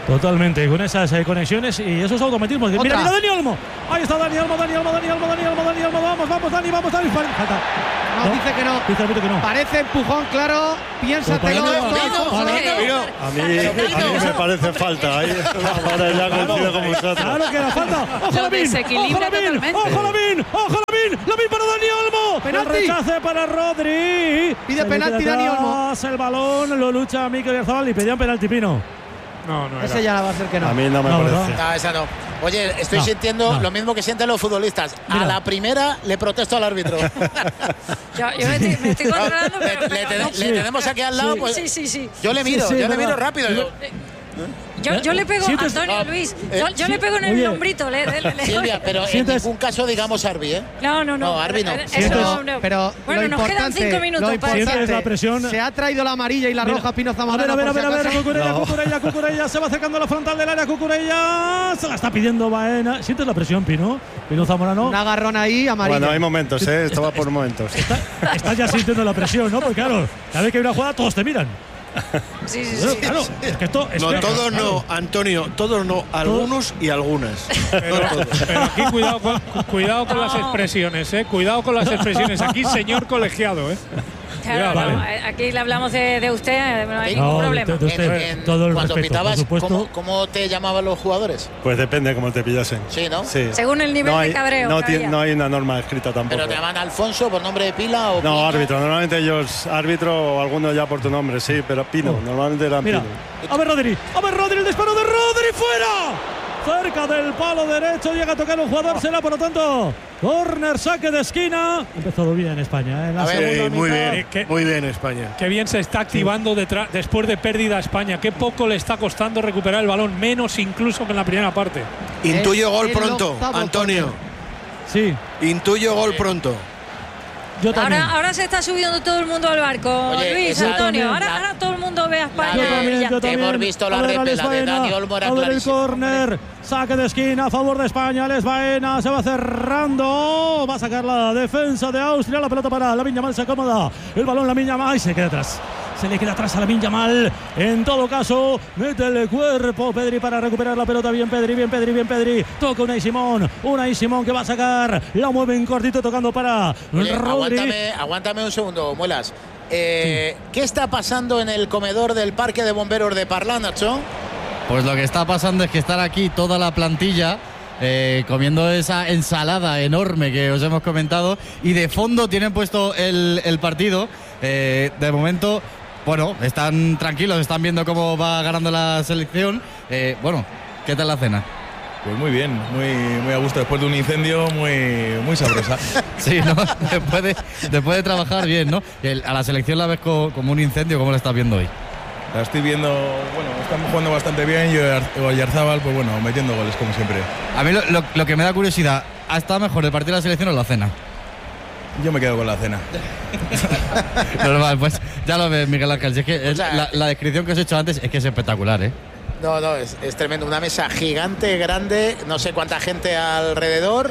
Totalmente, con esas eh, conexiones y esos automatismos. Mira, Otra. mira, Dani Olmo. Ahí está Dani Olmo, Dani Olmo, Dani Olmo, Dani Olmo, Dani Olmo. Vamos, vamos, Dani, vamos, Dani. Falta. No, dice que no. Dice el árbitro que no. Parece empujón, claro. Piénsatelo Pues esto, para mí no, Alfonso. para mí no. A mí, a mí me parece falta. Ahí, ahora ya coincido con vosotros. Claro que era falta. ¡Ojo, Lo Lamin! desequilibra ¡Ojo, Lamin! totalmente. ¡Ojo, Lamin! ¡Ojo, Lamin! ¡Lamin para Dani Olmo! Penalti. El rechace para Rodri. Pide Se le penalti queda Dani Olmo. atrás el balón, lo lucha Mikel Oyarzabal y pedían penalti, Pino. No, no era. Ese ya va a ser que no. A mí no me No, parece. ¿verdad? No, esa no. Oye, estoy No, sintiendo no. lo mismo que sienten los futbolistas. Mira. A la primera le protesto al árbitro. Yo, yo me, estoy, me estoy controlando, le, pero, le pero ten- no. le tenemos aquí al lado. Sí, Pues, sí, sí, sí. yo le miro, Sí, sí, yo le verdad. miro rápido. Yo- Yo, yo le pego, Sientes- Antonio, Ah, Luis, eh, yo, yo sí, le pego en el oye. hombrito. Le, le- le- Silvia, pero en Sientes- ningún caso digamos Arbi, ¿eh? No, no, no. No, Arbi no. Eso Sientes- no, no. Pero Bueno, lo nos quedan importante, cinco minutos lo para Sientes importante, la presión. se ha traído la amarilla y la Mira. roja Pino A ver, Zamorano. a ver, a por ver, si a ver, acaso. Cucurella, No. Cucurella, Cucurella, se va acercando a la frontal del área, Cucurella, se la está pidiendo Baena. ¿Sientes la presión, Pino? Pino Zamorano. Un agarrón ahí, amarilla. Bueno, hay momentos, ¿eh? Esto va por momentos. Estás ya sintiendo la presión, ¿no? Porque claro, cada vez que hay una jugada todos te miran. Sí, sí, Claro, sí. claro, es que esto es No, que- todos claro. no, Antonio, todos no, algunos y algunas. Pero, pero aquí cuidado con, cuidado con No. las expresiones, ¿eh? Cuidado con las expresiones. Aquí, señor colegiado, ¿eh? Claro, Cuidado, no, vale. aquí le hablamos de, de usted, no hay No, ningún de- problema. de usted, En- en- todo el cuando respeto, por pitabas, supuesto. ¿cómo, ¿cómo te llamaban los jugadores? Pues depende cómo te pillasen. Sí, ¿no? Sí. Según el nivel no hay, de cabreo. No, que ti- haya. no hay una norma escrita tampoco. ¿Pero te llaman Alfonso por nombre de pila o No, Pino? árbitro. Normalmente ellos, árbitro o algunos ya por tu nombre, sí, pero Pino. Oh. Normalmente eran Mira, Pino. a ver Rodri, a ver Rodri, el disparo de Rodri fuera. Cerca del palo derecho, llega a tocar un jugador, será por lo tanto córner, saque de esquina. Ha empezado bien España, ¿eh? En la A ver, segunda Sí, muy mitad. bien, ¿Qué? muy bien España. Qué bien se está activando detrás, después de pérdida a España. Qué poco le está costando recuperar el balón, menos incluso que en la primera parte. Intuyo gol el pronto, octavo Antonio. Sí, Intuyo gol pronto. yo también. Ahora, ahora se está subiendo todo el mundo al barco, Oye, Luis, esa- Antonio. Ahora, la- ahora todo el mundo ve a España. Yo Vale, también, y ya. yo también. Hemos visto la A ver, repela Alex de Baena. Dani Olmo, era A ver el clarísimo. córner, saque de esquina a favor de España. Alex Baena se va cerrando. Va a sacar la defensa de Austria. La pelota para Lamine Yamal, se acomoda. El balón Lamine Yamal y se queda atrás. Se le queda atrás a Lamine Yamal. En todo caso, mete el cuerpo Pedri para recuperar la pelota. Bien Pedri, bien Pedri, bien Pedri. Toca Unai Simón. Unai Simón que va a sacar. La mueve en cortito tocando para Oye, Rodri. aguántame, aguántame un segundo, Muelas. Eh, ¿Qué está pasando en el comedor del Parque de Bomberos de Parla, Nacho? Pues lo que está pasando es que están aquí toda la plantilla eh, comiendo esa ensalada enorme que os hemos comentado y de fondo tienen puesto el, el partido. Eh, de momento, bueno, están tranquilos, están viendo cómo va ganando la selección. Eh, bueno, ¿qué tal la cena? Pues muy bien, muy, muy a gusto. Después de un incendio, muy, muy sabrosa. Sí, ¿no? Después de, después de trabajar bien, ¿no? El- a la selección la ves co- como un incendio, ¿cómo la estás viendo hoy? La estoy viendo, bueno, estamos jugando bastante bien y Oyarzabal, pues bueno, metiendo goles como siempre. A mí lo, lo- lo que me da curiosidad, ¿ha estado mejor el partido de la selección o la cena? Yo me quedo con la cena. Normal, pues ya lo ves, Miguel Ángel. Si es que es- sea, la, la descripción que os he hecho antes es que es espectacular, ¿eh? No, no, es, es tremendo. Una mesa gigante, grande, no sé cuánta gente alrededor.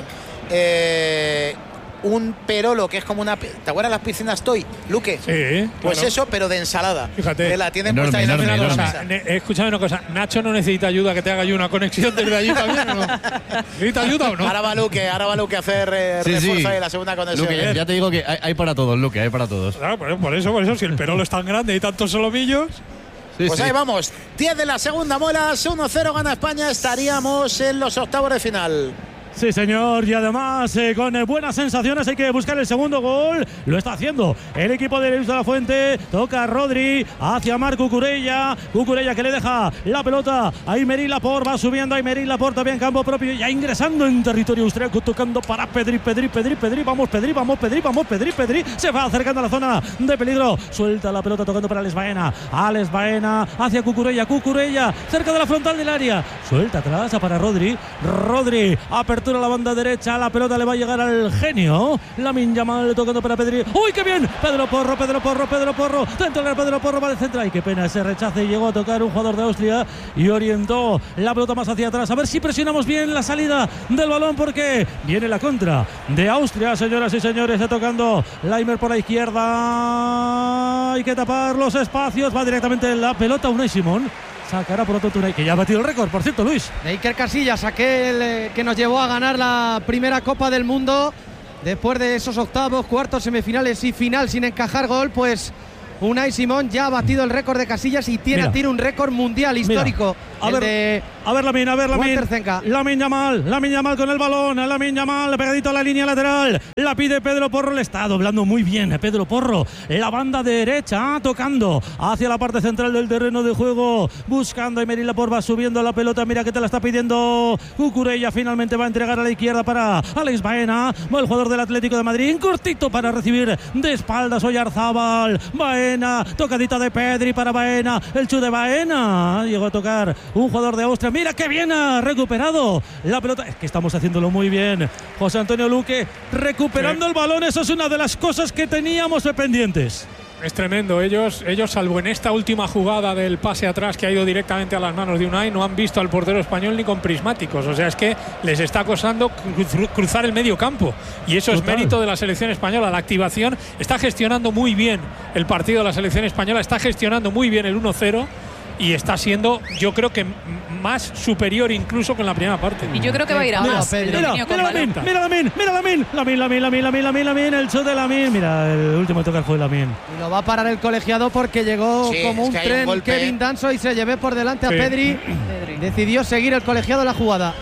Eh, un perolo que es como una. ¿Te acuerdas las piscinas Toy, Luque? Sí. Pues claro. eso, pero de ensalada. Fíjate. Que la tienen Enorme, puesta ahí en enorme, la Una enorme. mesa. cosa, ne- escúchame una cosa, Nacho no necesita ayuda que te haga yo una conexión desde allí también, ¿o no? ¿Necesita ayuda o no? Ahora va Luque, ahora va Luque a hacer eh, Sí, sí. refuerzo ahí en la segunda conexión. Luque, ya, ya te digo que hay, hay para todos, Luque, hay para todos. Claro, por por eso, por eso, si el perolo es tan grande y tantos solomillos. Sí, Pues sí. ahí vamos, diez de la segunda, Molas, uno cero gana España, estaríamos en los octavos de final. Sí, señor, y además eh, con eh, buenas sensaciones hay que buscar el segundo gol. Lo está haciendo el equipo de Luis de la Fuente. Toca a Rodri hacia Marc Cucurella. Cucurella que le deja la pelota a Aymeric Laporte. Va subiendo a Aymeric Laporte también en campo propio. Ya ingresando en territorio austriaco. Tocando para Pedri, Pedri, Pedri, Pedri. Vamos, Pedri, vamos, Pedri, vamos, Pedri, Pedri. Se va acercando a la zona de peligro. Suelta la pelota tocando para Alex Baena. Alex Baena hacia Cucurella. Cucurella cerca de la frontal del área. Suelta atrás para Rodri. Rodri, apertura a la banda derecha. La pelota le va a llegar al genio. Lamine Yamal tocando para Pedri. ¡Uy, qué bien! Pedro Porro, Pedro Porro, Pedro Porro. Dentro del Pedro Porro va de centro. ¡Ay, qué pena ese rechace! Llegó a tocar un jugador de Austria y orientó la pelota más hacia atrás. A ver si presionamos bien la salida del balón porque viene la contra de Austria, señoras y señores. Está tocando Laimer por la izquierda. Hay que tapar los espacios. Va directamente la pelota Unai Simón. sacará por otro Tunay, que ya ha batido el récord, por cierto, Luis. De Iker Casillas, aquel eh, que nos llevó a ganar la primera Copa del Mundo después de esos octavos, cuartos, semifinales y final sin encajar gol, pues Unai Simón ya ha batido el récord de Casillas y tiene Mira. a tiro un récord mundial histórico. A el ver, de a ver, Lamine, a ver, Lamine. Walter Zenga. Lamine Yamal, Lamine Yamal con el balón, Lamine Yamal pegadito a la línea lateral. La pide Pedro Porro, le está doblando muy bien Pedro Porro. La banda derecha, tocando hacia la parte central del terreno de juego, buscando a Emery Laporte, va subiendo la pelota. Mira que te la está pidiendo Cucurella. Finalmente va a entregar a la izquierda para Alex Baena. Va el jugador del Atlético de Madrid, en cortito para recibir de espaldas Oyarzábal. Baena, tocadita de Pedri para Baena. El chute de Baena. Llegó a tocar un jugador de Austria. Mira que bien ha recuperado la pelota. Es que estamos haciéndolo muy bien. José Antonio Luque recuperando Sí. el balón. Eso es una de las cosas que teníamos pendientes. Es tremendo. Ellos, ellos, salvo en esta última jugada del pase atrás que ha ido directamente a las manos de Unai, no han visto al portero español ni con prismáticos. O sea, es que les está acosando cru- cruzar el medio campo. Y eso Total. es mérito de la selección española. La activación está gestionando muy bien el partido de la selección española, está gestionando muy bien el uno cero. Y está siendo, yo creo que m- más superior incluso que en la primera parte. Y yo creo que va a ir a Mira, más. el mira, dominio con mira balón. Lamine, mira Lamine, mira Lamine, Lamine, Lamine, Lamine, Lamine, Lamine, Lamine, el chute de Lamine. Mira, el último toque fue Lamine. Y lo va a parar el colegiado porque llegó Sí, como es un que hay un tren golpe. Kevin Danso y se llevé por delante Sí. a Pedri. Decidió seguir el colegiado la jugada.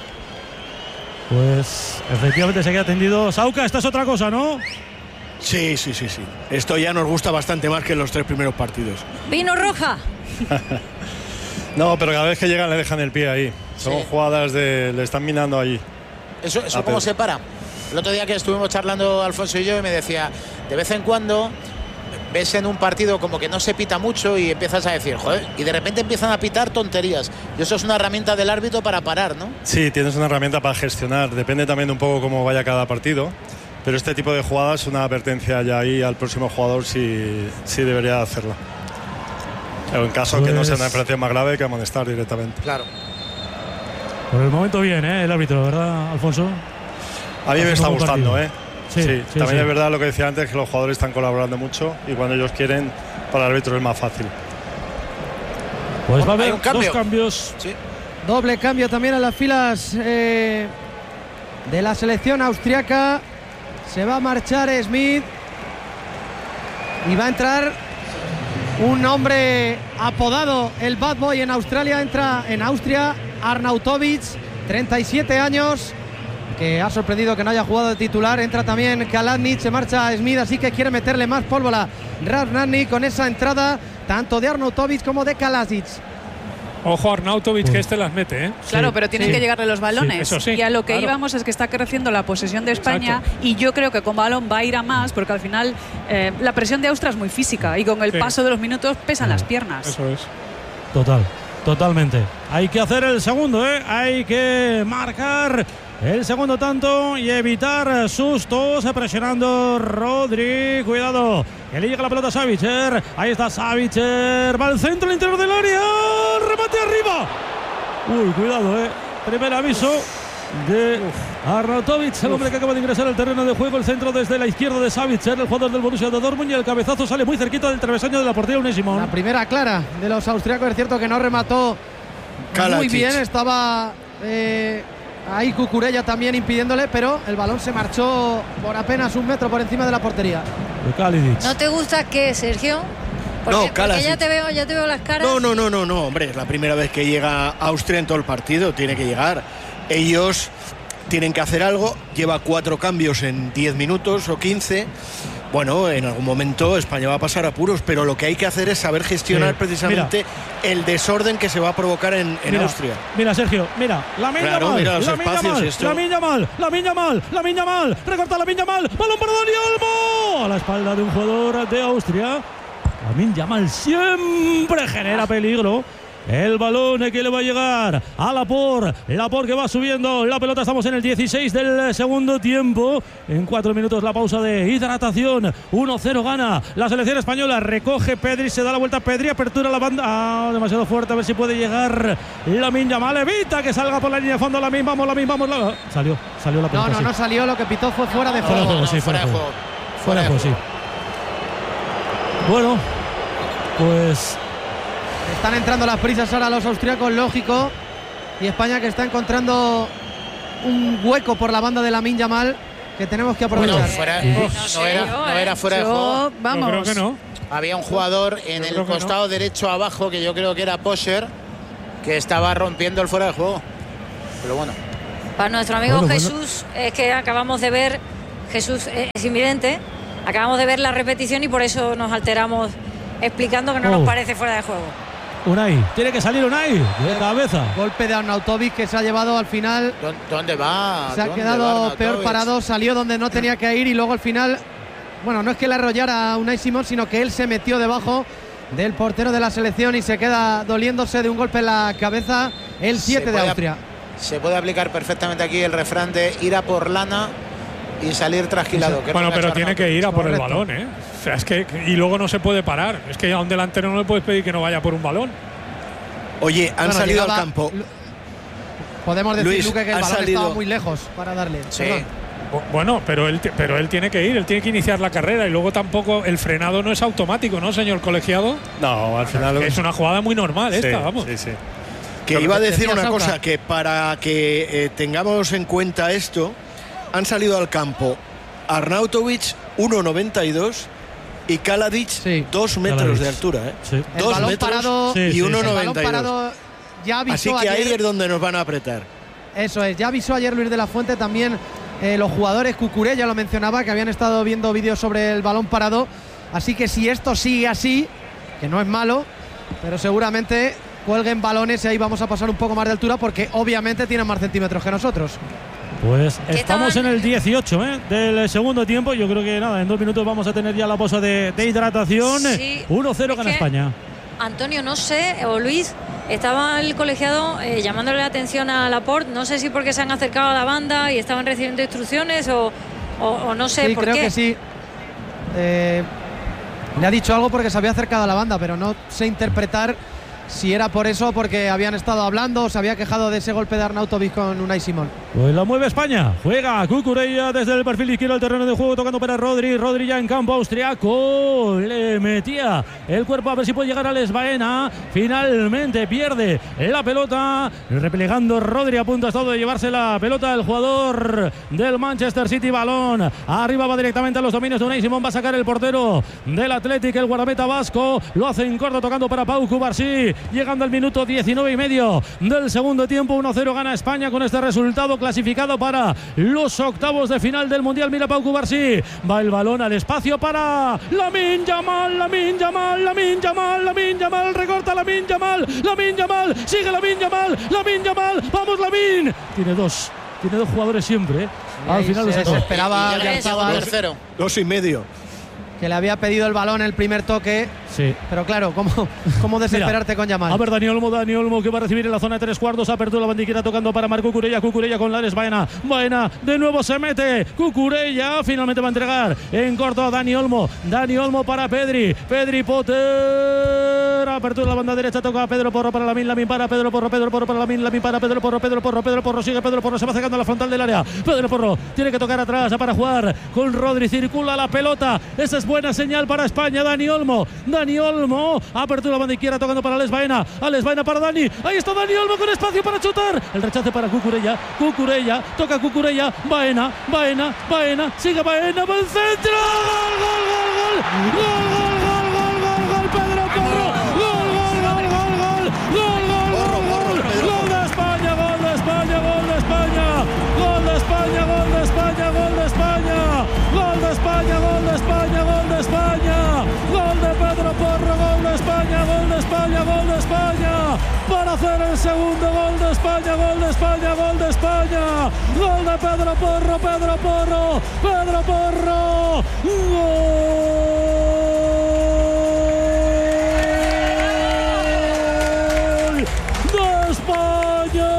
Pues efectivamente se queda tendido. Sauca, esta es otra cosa, ¿no? Sí, sí, sí, sí. Esto ya nos gusta bastante más que en los tres primeros partidos. Vino roja. No, pero cada vez que llegan le dejan el pie ahí. Son Sí. jugadas de. Le están minando allí. Eso, eso A cómo Pedro. se para. El otro día que estuvimos charlando Alfonso y yo, y me decía, de vez en cuando ves en un partido como que no se pita mucho y empiezas a decir, joder, y de repente empiezan a pitar tonterías. Y eso es una herramienta del árbitro para parar, ¿no? Sí, tienes una herramienta para gestionar. Depende también un poco cómo vaya cada partido. Pero este tipo de jugadas, una advertencia ya ahí al próximo jugador sí, sí debería hacerla. Pero en caso que no sea una Pues- infracción más grave, que amonestar directamente. Claro. Por el momento bien, ¿eh? El árbitro, ¿verdad, Alfonso? A mí me Hace está un buen gustando, partido. ¿eh? Sí, sí, También sí. es verdad lo que decía antes, que los jugadores están colaborando mucho y cuando ellos quieren, para el árbitro es más fácil. Pues va a Hay haber un cambio. dos cambios. Sí. Doble cambio también en las filas eh, de la selección austriaca. Se va a marchar Smith y va a entrar un hombre apodado el Bad Boy en Australia. Entra en Austria Arnautovic, treinta y siete años, que ha sorprendido que no haya jugado de titular. Entra también Kalanic, se marcha Smith, así que quiere meterle más pólvora Radnani con esa entrada tanto de Arnautovic como de Kalasic. Ojo a Arnautovic, que este las mete, ¿eh? Claro, Sí, pero tienen sí. que llegarle los balones. Sí, eso sí, y a lo que claro. íbamos es que está creciendo la posesión de España. Exacto. Y yo creo que con balón va a ir a más, porque al final eh, la presión de Austria es muy física. Y con el Sí. paso de los minutos pesan las piernas. Eso es. Total, totalmente. Hay que hacer el segundo, ¿eh? Hay que marcar el segundo tanto y evitar sustos. Presionando Rodri. Cuidado, que le llega la pelota a Savicer. Ahí está Savicer. Va al centro, al interior del área. Remate arriba. Uy, cuidado, ¿eh? Primer aviso de Arnautovic, el hombre que acaba de ingresar al terreno de juego. El centro desde la izquierda de Savicer, el jugador del Borussia de Dortmund, y el cabezazo sale muy cerquita del travesaño de la portería Unai Simón. La primera clara de los austriacos, es cierto que no remató muy Kalasic. bien, estaba eh, ahí Cucurella también impidiéndole, pero el balón se marchó por apenas un metro por encima de la portería. De Kalinic. ¿No te gusta qué, Sergio? Porque, No, porque Kalasic. ya te veo, ya te veo las caras. No, no, no, no, no, hombre, es la primera vez que llega Austria en todo el partido, tiene que llegar. Ellos tienen que hacer algo, lleva cuatro cambios en diez minutos o quince. Bueno, en algún momento España va a pasar apuros, pero lo que hay que hacer es saber gestionar Sí. precisamente el desorden que se va a provocar en, en Mira, Austria. Mira, Sergio, mira, Lamine Claro, Yamal, mira los Lamine espacios, Yamal, esto. Lamine Yamal, Lamine Yamal, Lamine Yamal, recorta Lamine Yamal, balón para Dani Olmo, a la espalda de un jugador de Austria. Lamine Yamal siempre genera peligro. El balón que le va a llegar a Laporte. Laporte que va subiendo la pelota. Estamos en el dieciséis del segundo tiempo. En cuatro minutos la pausa de hidratación. uno cero gana la selección española. Recoge Pedri, se da la vuelta Pedri. Apertura la banda. Ah, demasiado fuerte. A ver si puede llegar Lamine Yamal. Evita que salga por la línea de fondo. Lamine, vamos, Lamine, vamos. La... Salió, salió la pelota. No, no, sí. no salió, lo que pitó fue fuera de Fuera de juego. juego, sí, fuera de juego. Fuera de juego, sí. Bueno, pues Están entrando las prisas ahora los austríacos, lógico. Y España que está encontrando un hueco por la banda de Lamine Yamal que tenemos que aprovechar. Bueno, fuera, no, no, era, no era fuera de juego. Vamos. Yo creo que no. Había un jugador en Yo el costado no. derecho abajo, que yo creo que era Posher, que estaba rompiendo el fuera de juego. Pero bueno. Para nuestro amigo Bueno, Jesús, bueno. es que acabamos de ver, Jesús es invidente, acabamos de ver la repetición y por eso nos alteramos explicando que no Oh. nos parece fuera de juego. Unai, tiene que salir Unai de cabeza. Golpe de Arnautovic que se ha llevado al final. ¿Dónde va? Se ha ¿Dónde quedado va Arnautovic? peor parado, salió donde no tenía que ir y luego al final, bueno, no es que le arrollara a Unai Simón, sino que él se metió debajo del portero de la selección y se queda doliéndose de un golpe en la cabeza el siete de puede Austria. Se puede aplicar perfectamente aquí el refrán de ir a por lana y salir trasquilado. Bueno, pero tiene que ir a por el Correcto. balón, ¿eh? O sea, es que y luego no se puede parar. Es que a un delantero no le puedes pedir que no vaya por un balón. Oye, han Bueno, salido llegaba- al campo. Podemos decir, Luis, Luque, que el ha balón salido- estaba muy lejos para darle. Sí. Perdón. Bueno, pero él, pero él tiene que ir, él tiene que iniciar la carrera y luego tampoco el frenado no es automático, ¿no, señor colegiado? No, al final es una jugada muy normal esta, Sí, vamos. sí, sí. Que iba a decir Decía una Sauca. cosa, que para que eh, tengamos en cuenta esto, han salido al campo Arnautovic uno noventa y dos y Kaladic dos metros Kaladic. de altura. ¿eh? Sí. El Dos balón metros parado, Sí, sí, y sí. el balón uno noventa y dos. parado ya avisó Así que ayer. ahí es donde nos van a apretar. Eso es, ya avisó ayer Luis de la Fuente también eh, los jugadores, Cucurella ya lo mencionaba, que habían estado viendo vídeos sobre el balón parado. Así que si esto sigue así, que no es malo, pero seguramente cuelguen balones y ahí vamos a pasar un poco más de altura porque obviamente tienen más centímetros que nosotros. Pues estamos estaban- en el dieciocho ¿eh? del segundo tiempo. Yo creo que nada, en dos minutos vamos a tener ya la pausa de, de hidratación. Sí, uno cero es gana que- España. Antonio, no sé, o Luis, estaba el colegiado eh, llamándole la atención a Laporte, no sé si porque se han acercado a la banda y estaban recibiendo instrucciones o, o, o no sé Sí, por creo qué. que sí. Eh, le ha dicho algo porque se había acercado a la banda, pero no sé interpretar si era por eso, porque habían estado hablando o se había quejado de ese golpe de Arnautovic con Unai Simón. Pues la mueve España. Juega Cucurella desde el perfil izquierdo del terreno de juego, tocando para Rodri. Rodri ya en campo austriaco. Le metía el cuerpo a ver si puede llegar a Les Baena. Finalmente pierde la pelota. Replegando Rodri, a punto ha estado de llevarse la pelota el jugador del Manchester City. Balón arriba, va directamente a los dominios de Unai Simón. Va a sacar el portero del Athletic, el guardameta vasco. Lo hace en corto, tocando para Pau Cubarsí. Llegando al minuto diecinueve y medio del segundo tiempo. uno cero gana España con este resultado, clasificado para los octavos de final del Mundial. Mira Pau Cubarsí, va el balón al espacio para Lamine Yamal, Lamine Yamal, Lamine Yamal, Lamine Yamal, recorta Lamine Yamal, Lamine Yamal, sigue Lamine Yamal, Lamine Yamal, vamos Lamine. Tiene dos, tiene dos jugadores siempre, ¿eh? Al ahí final lo se sacó. desesperaba, Y- y ya el estaba- tercero. Dos y medio. que le había pedido el balón el primer toque. Sí. Pero claro, ¿cómo, cómo desesperarte Mira, con Yamal? A ver, Dani Olmo, Dani Olmo que va a recibir en la zona de tres cuartos. Apertura la bandiquera tocando para Marco Cucurella. Cucurella con Lares Baena. Baena de nuevo se mete. Cucurella finalmente va a entregar en corto a Dani Olmo. Dani Olmo para Pedri. Pedri Potter. Apertura la banda derecha. Toca a Pedro Porro para Lamine. Lamine para Pedro Porro. Pedro Porro para Lamine. Lamine para Pedro Porro. Pedro Porro. Pedro Porro sigue. Pedro Porro se va acercando a la frontal del área. Pedro Porro tiene que tocar atrás para jugar con Rodri. Circula la pelota. Esa es buena señal para España. Dani Olmo. Dani Olmo. Apertura la banda izquierda tocando para Alex Baena. Alex Baena para Dani. Ahí está Dani Olmo con espacio para chutar. El rechace para Cucurella. Cucurella. Toca Cucurella. Baena. Baena. Baena. Sigue Baena. Va el centro. Gol, gol, gol, gol. Gol, gol, gol, gol, gol, gol. Pedro Porro. Gol, gol, gol, gol, gol. Gol, gol, gol, gol. Gol de España. Gol de España. Gol de España. Gol de España. Gol de España. Gol de España. Gol de España. Gol de España. Gol de España. Gol de Pedro Porro. Gol de España. Gol de España. Gol de España. Para hacer el segundo gol de España. Gol de España. Gol de España. Gol de Pedro Porro. Pedro Porro. Pedro Porro. Gol de España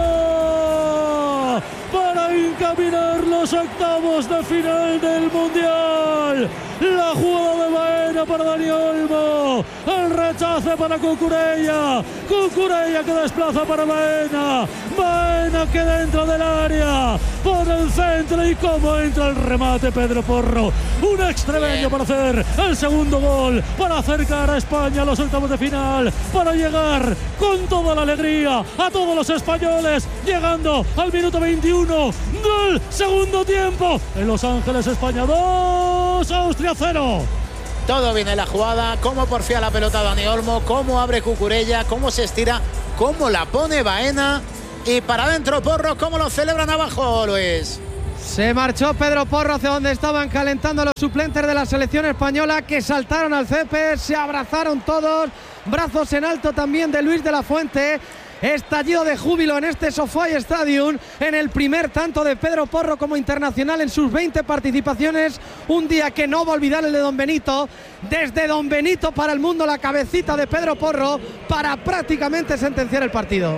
para encaminar los octavos de final del Mundial. La jugada de Baena Buena para Dani Olmo. El rechace para Cucurella. Cucurella que desplaza para Baena. Baena que dentro del área. Por el centro y cómo entra el remate Pedro Porro. Un extremeño para hacer el segundo gol. Para acercar a España a los octavos de final. Para llegar con toda la alegría a todos los españoles. Llegando al minuto veintiuno del segundo tiempo. En Los Ángeles, España dos, Austria cero. Todo viene en la jugada, cómo porfía la pelota Dani Olmo, cómo abre Cucurella, cómo se estira, cómo la pone Baena y para adentro Porro, cómo lo celebran abajo, Luis. Se marchó Pedro Porro hacia donde estaban calentando los suplentes de la selección española, que saltaron al césped, se abrazaron todos, brazos en alto también de Luis de la Fuente. Estallido de júbilo en este SoFi Stadium, en el primer tanto de Pedro Porro como internacional en sus veinte participaciones. Un día que no va a olvidar el de Don Benito. Desde Don Benito para el mundo, la cabecita de Pedro Porro para prácticamente sentenciar el partido.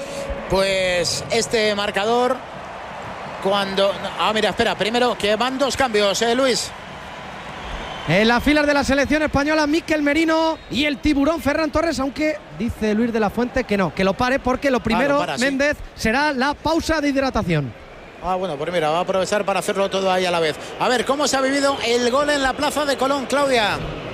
Pues este marcador, cuando... Ah, mira, espera, primero que van dos cambios, ¿eh, Luis? En las filas de la selección española, Mikel Merino y el tiburón Ferran Torres, aunque dice Luis de la Fuente que no, que lo pare porque lo primero, ah, lo para, Méndez, sí. será la pausa de hidratación. Ah, bueno, pues mira, va a aprovechar para hacerlo todo ahí a la vez. A ver, ¿cómo se ha vivido el gol en la plaza de Colón, Claudia?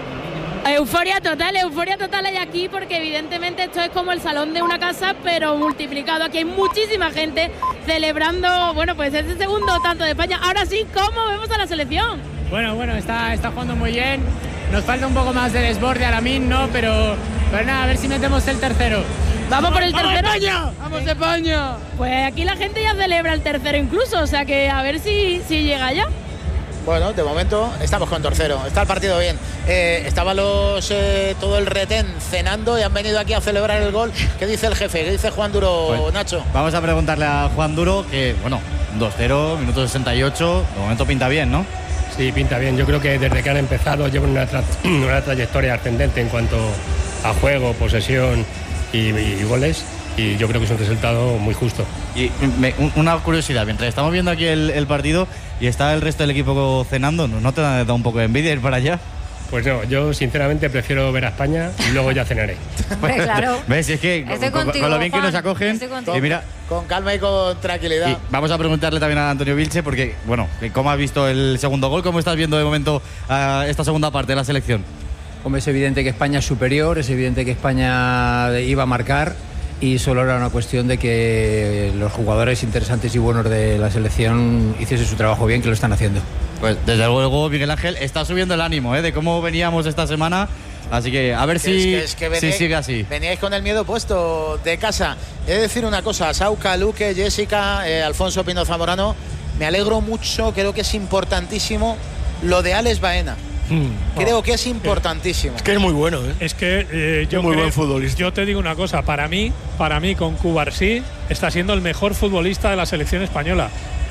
Euforia total, euforia total hay aquí, porque evidentemente esto es como el salón de una casa, pero multiplicado. Aquí hay muchísima gente celebrando, bueno, pues ese segundo tanto de España. Ahora sí, ¿cómo vemos a la selección? Bueno, bueno, está, está jugando muy bien. Nos falta un poco más de desborde a Lamine, ¿no? Pero, pero nada, a ver si metemos el tercero. ¿Vamos por el tercero? ¡Vamos España! ¡Vamos España! Pues aquí la gente ya celebra el tercero incluso, o sea que a ver si, si llega ya. Bueno, de momento estamos con tercero, está el partido bien. Eh, estaban los eh, todo el retén cenando y han venido aquí a celebrar el gol. ¿Qué dice el jefe? ¿Qué dice Juan Duro, pues, Nacho? Vamos a preguntarle a Juan Duro que, bueno, dos cero, minuto sesenta y ocho, de momento pinta bien, ¿no? Sí, pinta bien. Yo creo que desde que han empezado llevan una, tra una trayectoria ascendente en cuanto a juego, posesión y, y, y goles. Y yo creo que es un resultado muy justo. Y me, una curiosidad, mientras estamos viendo aquí el, el partido y está el resto del equipo cenando, ¿no te da un poco de envidia ir para allá? Pues no, yo sinceramente prefiero ver a España y luego ya cenaré. Pues claro. ¿Ves? Es que con, contigo, con lo bien Juan, que nos acogen, y mira, con calma y con tranquilidad. Y vamos a preguntarle también a Antonio Vilche, porque, bueno, ¿cómo has visto el segundo gol? ¿Cómo estás viendo de momento uh, esta segunda parte de la selección? Hombre, es evidente que España es superior, es evidente que España iba a marcar y solo era una cuestión de que los jugadores interesantes y buenos de la selección hiciesen su trabajo bien, que lo están haciendo. Pues desde luego, Miguel Ángel, está subiendo el ánimo, ¿eh? De cómo veníamos esta semana. Así que a ver si, es que, es que veníais, si sigue así. Veníais con el miedo puesto de casa. He de decir una cosa, Sauca, Luque, Jessica, eh, Alfonso Pino Zamorano, me alegro mucho, creo que es importantísimo lo de Alex Baena. Hmm. Creo que es importantísimo. Es que es muy bueno, ¿eh? Es que eh, yo, es muy creo, buen futbolista. Yo te digo una cosa, para mí, para mí con Cubarsí está siendo el mejor futbolista de la selección española.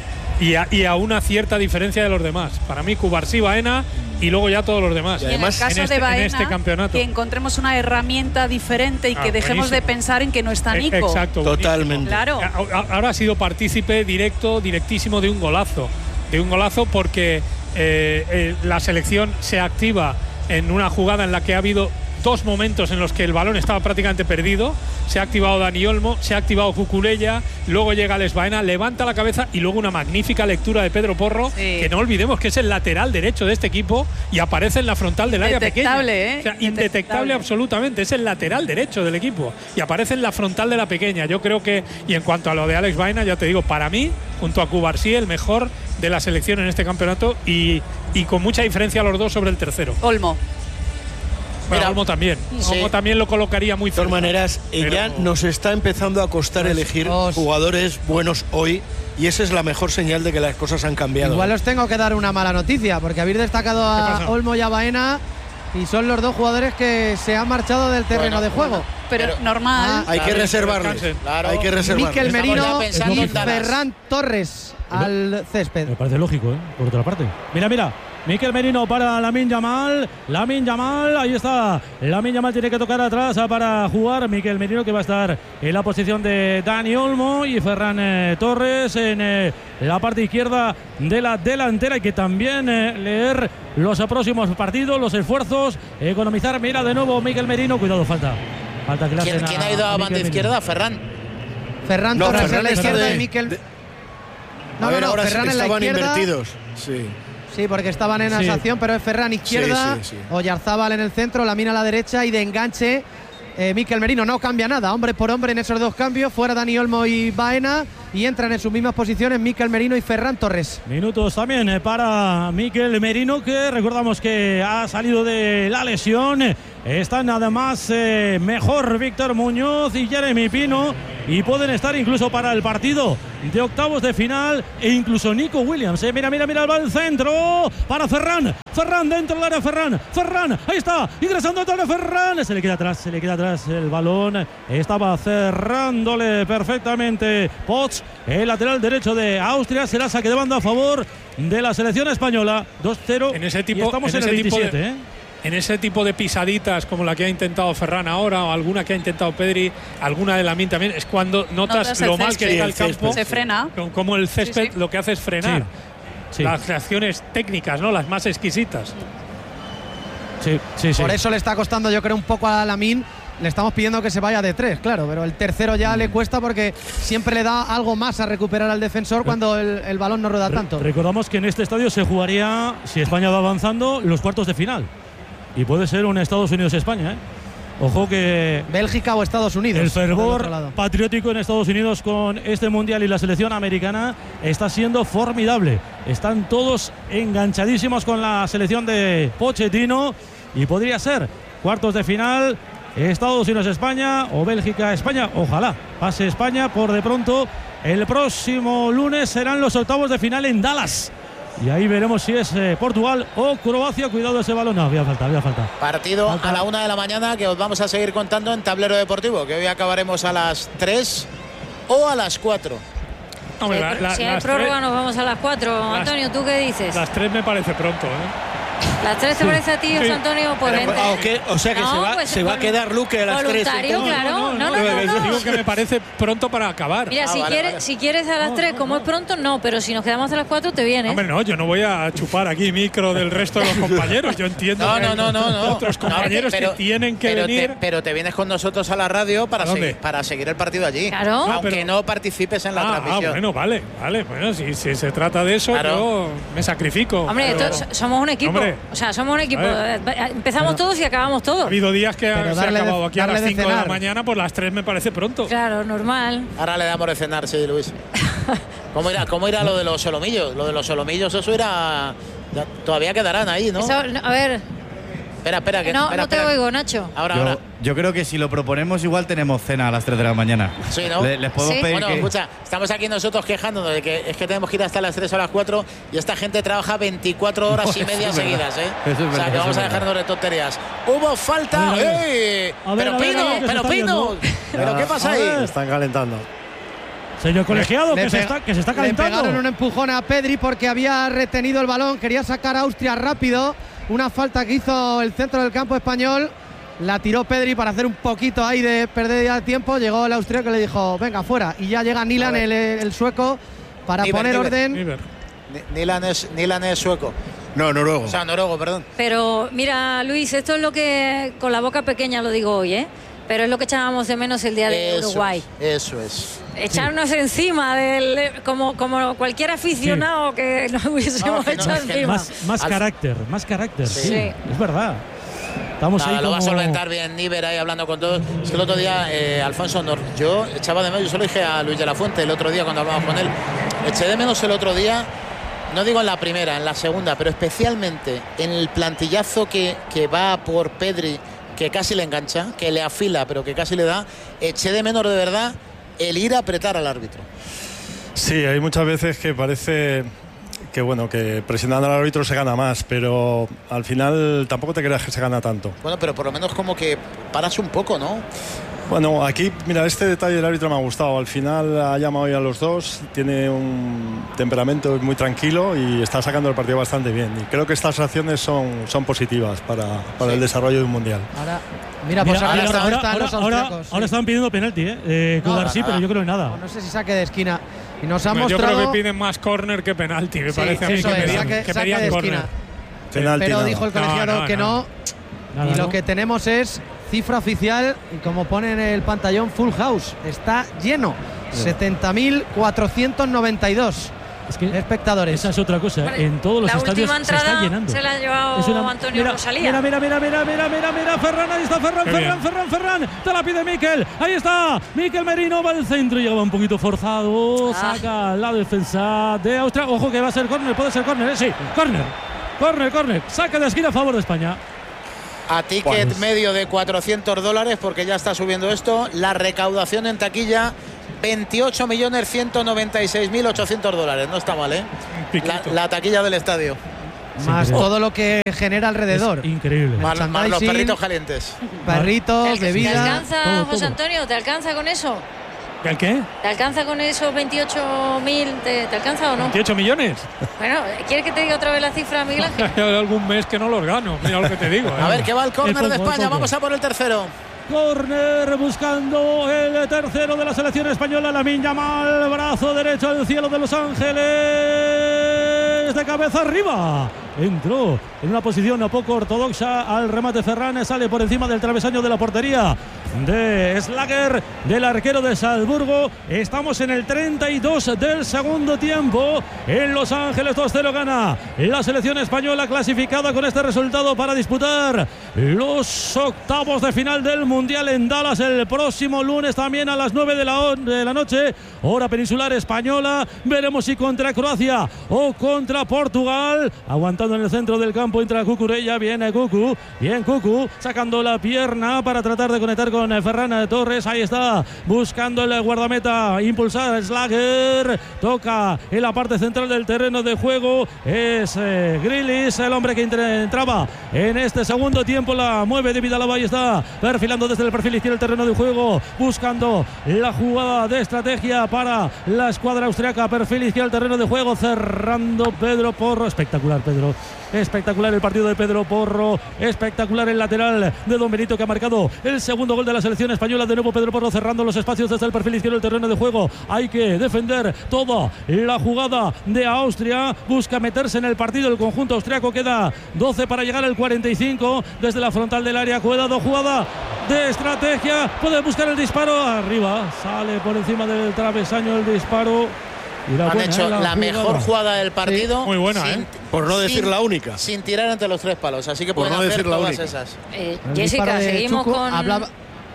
Y a, y a una cierta diferencia de los demás. Para mí, Cubarsí, Baena y luego ya todos los demás. Y además, en el caso en este, de Baena, en este campeonato. que encontremos una herramienta diferente y ah, que dejemos buenísimo. de pensar en que no está Nico. Exacto. Totalmente. Claro. Ahora ha sido partícipe directo, directísimo de un golazo. De un golazo porque eh, eh, la selección se activa en una jugada en la que ha habido dos momentos en los que el balón estaba prácticamente perdido. Se ha activado Dani Olmo, se ha activado Cucurella, luego llega Alex Baena, levanta la cabeza y luego una magnífica lectura de Pedro Porro, sí. que no olvidemos que es el lateral derecho de este equipo y aparece en la frontal del área pequeña. ¿eh? O sea, indetectable absolutamente, es el lateral derecho del equipo y aparece en la frontal de la pequeña. Yo creo que, y en cuanto a lo de Alex Baena, ya te digo, para mí, junto a Cubarsí, el mejor de la selección en este campeonato y, y con mucha diferencia los dos sobre el tercero. Olmo. Mira, Olmo también. Sí. Olmo también lo colocaría muy cerca. De todas maneras, Pero... ya nos está empezando a costar pues elegir os... jugadores buenos hoy y esa es la mejor señal de que las cosas han cambiado. Igual os tengo que dar una mala noticia porque habéis destacado a Olmo y a Baena y son los dos jugadores que se han marchado del terreno bueno, de juego. Bueno, pero, pero normal. Ah, hay, que reservarles, claro. hay que reservarles. Mikel Merino y Ferran Torres al césped. Me parece lógico, ¿eh? Por otra parte. Mira, mira. Mikel Merino para Lamine Yamal. Lamine Yamal, ahí está. Lamine Yamal tiene que tocar atrás para jugar. Mikel Merino, que va a estar en la posición de Dani Olmo, y Ferran eh, Torres en eh, la parte izquierda de la delantera. Hay que también eh, leer los próximos partidos, los esfuerzos, economizar. Mira de nuevo Mikel Merino. Cuidado, falta. Falta que le ¿Quién, hacen ¿quién a ha ido a Mikel banda Merino. izquierda? Ferran. Ferran No, Torres Ferran en la está izquierda de- y Mikel. de- No, a ver, no, no, ahora Ferran en la estaban izquierda. invertidos. Sí. Sí, porque estaban en Sí. asociación, pero es Ferran izquierda, Sí, sí, sí. Oyarzábal en el centro, Lamine a la derecha, y de enganche eh, Mikel Merino. No cambia nada, hombre por hombre en esos dos cambios, fuera Dani Olmo y Baena, y entran en sus mismas posiciones Mikel Merino y Ferran Torres. Minutos también eh, para Mikel Merino, que recordamos que ha salido de la lesión. Están además eh, mejor Víctor Muñoz y Jeremy Pino, y pueden estar incluso para el partido de octavos de final, e incluso Nico Williams. Eh. Mira, mira, mira, va el centro para Ferran. Ferran dentro del área, Ferran. Ferran, ahí está, ingresando dentro del área, Ferran. Se le queda atrás, se le queda atrás el balón. Estaba cerrándole perfectamente Potts, el lateral derecho de Austria. Será saque de banda a favor de la selección española. dos cero. En ese tipo, y estamos en, en el ese tipo veintisiete, de, ¿eh? En ese tipo de pisaditas como la que ha intentado Ferran ahora, o alguna que ha intentado Pedri, alguna de Lamine también, es cuando notas, Notas el lo mal césped. que está Sí, el el campo. césped. Se frena. Con- Como el césped Sí, sí. lo que hace es frenar. Sí, sí. Las reacciones técnicas, ¿no? Las más exquisitas. Sí, sí, sí. Por eso le está costando, yo creo, un poco a Lamine. Le estamos pidiendo que se vaya de tres, claro, pero el tercero ya le cuesta porque siempre le da algo más a recuperar al defensor cuando el, el balón no rueda tanto. Recordamos que en este estadio se jugaría, si España va avanzando, los cuartos de final. Y puede ser un Estados Unidos-España, ¿eh? Ojo que Bélgica o Estados Unidos. el por el otro fervor lado. patriótico en Estados Unidos con este mundial y la selección americana está siendo formidable. Están todos enganchadísimos con la selección de Pochettino, y podría ser cuartos de final Estados Unidos-España o Bélgica-España. Ojalá pase España. Por de pronto, el próximo lunes serán los octavos de final en Dallas. Y ahí veremos si es eh, Portugal o Croacia. Cuidado ese balón. No, había falta, había falta. Partido Falta. a la una de la mañana que os vamos a seguir contando en Tablero Deportivo, que hoy acabaremos a las tres o a las cuatro. Hombre, Si la- hay, la- si hay las prórroga tres- nos vamos a las cuatro. Antonio, ¿tú qué dices? Las tres me parece pronto, ¿eh? ¿Las tres te Sí. parece a ti, José Sí. Antonio? Pues Pero, vente. ah, ok, o sea que No, se va, pues, se va a vol- quedar Luque a las tres. voluntario, entonces. claro. No, no, no, Digo no. que me parece pronto para acabar. Mira, si, quieres, si quieres a las tres, como es pronto, no, pero si nos quedamos a las cuatro, te vienes. Hombre, no, yo no voy a chupar aquí micro del resto de los compañeros. Yo entiendo No, que no, hay no, no, no. otros compañeros Pero- que tienen que pero venir. Te, pero te vienes con nosotros a la radio para, ¿A dónde? seguir, para seguir el partido allí. Claro. Aunque Ah, pero- no participes en la Ah, ah, transmisión. bueno, vale, vale. Bueno, si, si se trata de eso, Claro. yo me sacrifico. Hombre, Pero esto- somos un equipo. Hombre. O sea, somos un equipo. A ver. Eh, Empezamos todos y acabamos ha todos. habido días que Pero se ha darle de- acabado aquí a darle las de cinco de la cenar. mañana, pues las tres me parece pronto. Claro, normal. Ahora le damos de cenar, sí, Luis. ¿Cómo irá, cómo irá lo de los solomillos? Lo de los solomillos, eso irá. ya- todavía quedarán ahí, ¿no? Eso, no, a ver, Espera, espera, que no, espera, no te espera. oigo, Nacho. Ahora, Yo, ahora. yo creo que si lo proponemos igual tenemos cena a las tres de la mañana. Sí, ¿no? Le- les podemos Sí. pedir Bueno, que... escucha, estamos aquí nosotros quejándonos de que es que tenemos que ir hasta las tres o las cuatro y esta gente trabaja veinticuatro horas No, y eso media es verdad. seguidas, ¿eh? Eso es o verdad, sea, que eso vamos es a verdad. dejarnos de tonterías. ¡Hubo falta! A ver, a ver. ¡Eh! A ver, ¡Pero a ver, Pino! a ver, que se ¡Pero está Pino! viendo. ¿Pero qué pasa A ahí? ver. Están calentando. Señor colegiado, Le que se, pega- está, que se está Le calentando. pegaron un empujón a Pedri porque había retenido el balón, quería sacar a Austria rápido. Una falta que hizo el centro del campo español. La tiró Pedri para hacer un poquito ahí de perder ya tiempo. Llegó el austríaco que le dijo, venga, fuera. Y ya llega Nilan, el, el sueco, para Niver, poner Niver. orden. Ni- Nilan es, Nilan es sueco. No, noruego. O sea, noruego, perdón. Pero mira, Luis, esto es lo que con la boca pequeña lo digo hoy, ¿eh? Pero es lo que echábamos de menos el día de Eso Uruguay. es, Eso es. Echarnos encima del como, como cualquier aficionado que nos hubiésemos No, que no, echado es que encima. Más, más Al- carácter, más carácter. Sí. Sí. Es verdad. Estamos Nada, ahí lo va a como- solventar bien Niver ahí hablando con todos. Es que el otro día, eh, Alfonso, Nor- yo echaba de menos, yo se lo dije a Luis de la Fuente el otro día cuando hablábamos con él, eché de menos el otro día, no digo en la primera, en la segunda, pero especialmente en el plantillazo que, que va por Pedri, que casi le engancha, que le afila, pero que casi le da, eché de menos de verdad el ir a apretar al árbitro. Sí, hay muchas veces que parece que bueno, que presionando al árbitro se gana más, pero al final tampoco te creas que se gana tanto. Bueno, pero por lo menos como que paras un poco, ¿no? Bueno, aquí, mira, este detalle del árbitro me ha gustado. Al final ha llamado hoy a los dos, tiene un temperamento muy tranquilo y está sacando el partido bastante bien. Y creo que estas acciones son, son positivas para, para sí. el desarrollo de un mundial. Ahora, mira, pues mira, ahora, ahora, ahora, ahora, ahora, ahora, ahora están pidiendo penalti, ¿eh? eh No, Cubarsí, nada. pero yo creo que nada. No, no sé si saque de esquina. Y nos ha Bueno, mostrado. Yo creo que piden más córner que penalti, me Sí, parece a mí eso que es, pedían, saque- que saque pedían de córner. esquina. Penalti, Pero nada. dijo el colegiado No, no, que no. no. Nada, y lo ¿no? que tenemos es cifra oficial, y como pone en el pantallón, full house. Está lleno. setenta mil cuatrocientos noventa y dos es que espectadores. Esa es otra cosa. Vale. En todos los la estadios última se está entrada llenando. se la ha llevado Es una- Antonio mira, Rosalía. Mira, mira, mira, mira, mira, mira, mira, Ferran, ahí está Ferran, Qué Ferran, bien. Ferran, Ferran, te la pide Mikel, ahí está, Mikel Merino va al centro, llegaba un poquito forzado, Ah. saca la defensa de Austria, ojo que va a ser córner, puede ser córner, ¿eh? Sí, córner, córner, córner, saca de esquina a favor de España. A ticket Pues. medio de cuatrocientos dólares, porque ya está subiendo esto. La recaudación en taquilla, veintiocho millones ciento noventa y seis mil ochocientos dólares. No está mal, ¿eh? La, la taquilla del estadio. Más todo lo que genera alrededor. Es increíble. Más, más los Merchandising, perritos calientes. Perritos, ¿Te, bebida. ¿Te alcanza, todo, José todo. Antonio? ¿Te alcanza con eso? ¿El qué? ¿Te alcanza con esos veintiocho mil? ¿Te, ¿Te alcanza o no? ¿veintiocho millones? Bueno, ¿quieres que te diga otra vez la cifra, Miguel Ángel? Hay algún mes que no los gano, mira lo que te digo. ¿eh? A ver, que va el córner El de poco, el España. poco. Vamos a por el tercero. Córner buscando el tercero de la selección española. Lamine Yamal, brazo derecho al cielo de Los Ángeles, de cabeza arriba. Entró en una posición poco ortodoxa al remate. Ferran sale por encima del travesaño de la portería de Slager, del arquero de Salzburgo. Estamos en el treinta y dos del segundo tiempo. En Los Ángeles dos cero gana la selección española, clasificada con este resultado para disputar los octavos de final del Mundial en Dallas el próximo lunes, también a las nueve de la, de la noche, hora peninsular española. Veremos si contra Croacia o contra Portugal. Aguantando en el centro del campo entra Cucurella. Viene Cucu, bien Cucu, sacando la pierna para tratar de conectar con Ferran Torres. Ahí está, buscando el guardameta, impulsar Slager. Toca en la parte central del terreno de juego. Es eh, Grealish, el hombre que entraba en este segundo tiempo. La mueve David Alaba. Ahí está, perfilando desde el perfil izquierdo el terreno de juego, buscando la jugada de estrategia para la escuadra austriaca. Perfil izquierdo el terreno de juego, cerrando Pedro Porro. Espectacular, Pedro. Espectacular el partido de Pedro Porro. Espectacular el lateral de Don Benito, que ha marcado el segundo gol de la selección española. De nuevo Pedro Porro cerrando los espacios desde el perfil izquierdo del terreno de juego. Hay que defender toda la jugada de Austria. Busca meterse en el partido el conjunto austriaco. Queda doce para llegar al cuarenta y cinco. Desde la frontal del área, cuidado, jugada de estrategia. Puede buscar el disparo. Arriba, sale por encima del travesaño el disparo. Han buena, hecho la, la mejor jugada del partido. Sí, muy buena, sin, ¿eh? Por no decir sin, la única. Sin tirar entre los tres palos. Así que por pueden no hacer decir la todas única. esas. Eh, Jessica, seguimos Chuco, con. Hablaba,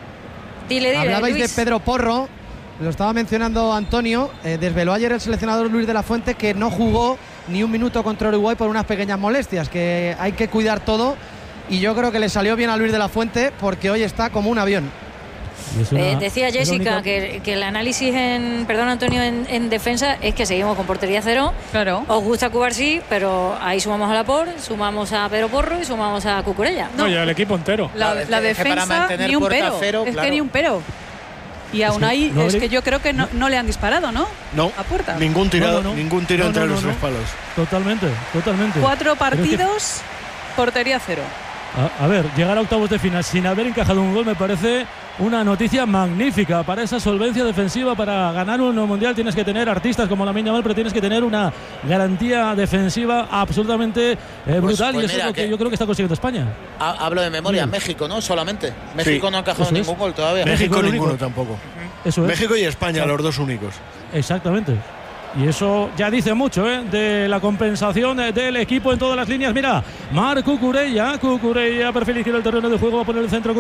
dile, dile, hablabais Luis. de Pedro Porro. Lo estaba mencionando Antonio. Eh, desveló ayer el seleccionador Luis de la Fuente que no jugó ni un minuto contra Uruguay por unas pequeñas molestias. Que hay que cuidar todo. Y yo creo que le salió bien a Luis de la Fuente porque hoy está como un avión. Una, eh, decía Jessica que, que el análisis en, perdón Antonio, en, en defensa es que seguimos con portería cero. Claro. Os gusta Cubarsí, pero ahí sumamos a Laporte, sumamos a Pedro Porro y sumamos a Cucurella. No, no ya el equipo entero. La, la, la defensa ni un pero. Cero, es claro. que ni un pero. Y aún es que, ahí no, es que yo creo que no, no le han disparado, ¿no? No. A puerta. Ningún tiro, no, no, no. ningún tiro no, entre no, los no, tres palos. Totalmente, totalmente. Cuatro partidos, que... portería cero. A, a ver, llegar a octavos de final sin haber encajado un gol me parece una noticia magnífica para esa solvencia defensiva. Para ganar un mundial tienes que tener artistas como Lamine Yamal, pero tienes que tener una garantía defensiva absolutamente eh, brutal. Pues, pues y eso mira, es lo que, que yo creo que está consiguiendo España. Hablo de memoria, sí. México, ¿no? Solamente. México sí. no ha encajado eso ningún es. gol todavía. México, México ninguno tampoco. Eso es. México y España, sí. los dos únicos. Exactamente. Y eso ya dice mucho ¿eh? de la compensación del equipo en todas las líneas. Mira, Marc Cucurella, Cucurella, perfil izquierdo del terreno de juego, va a poner el centro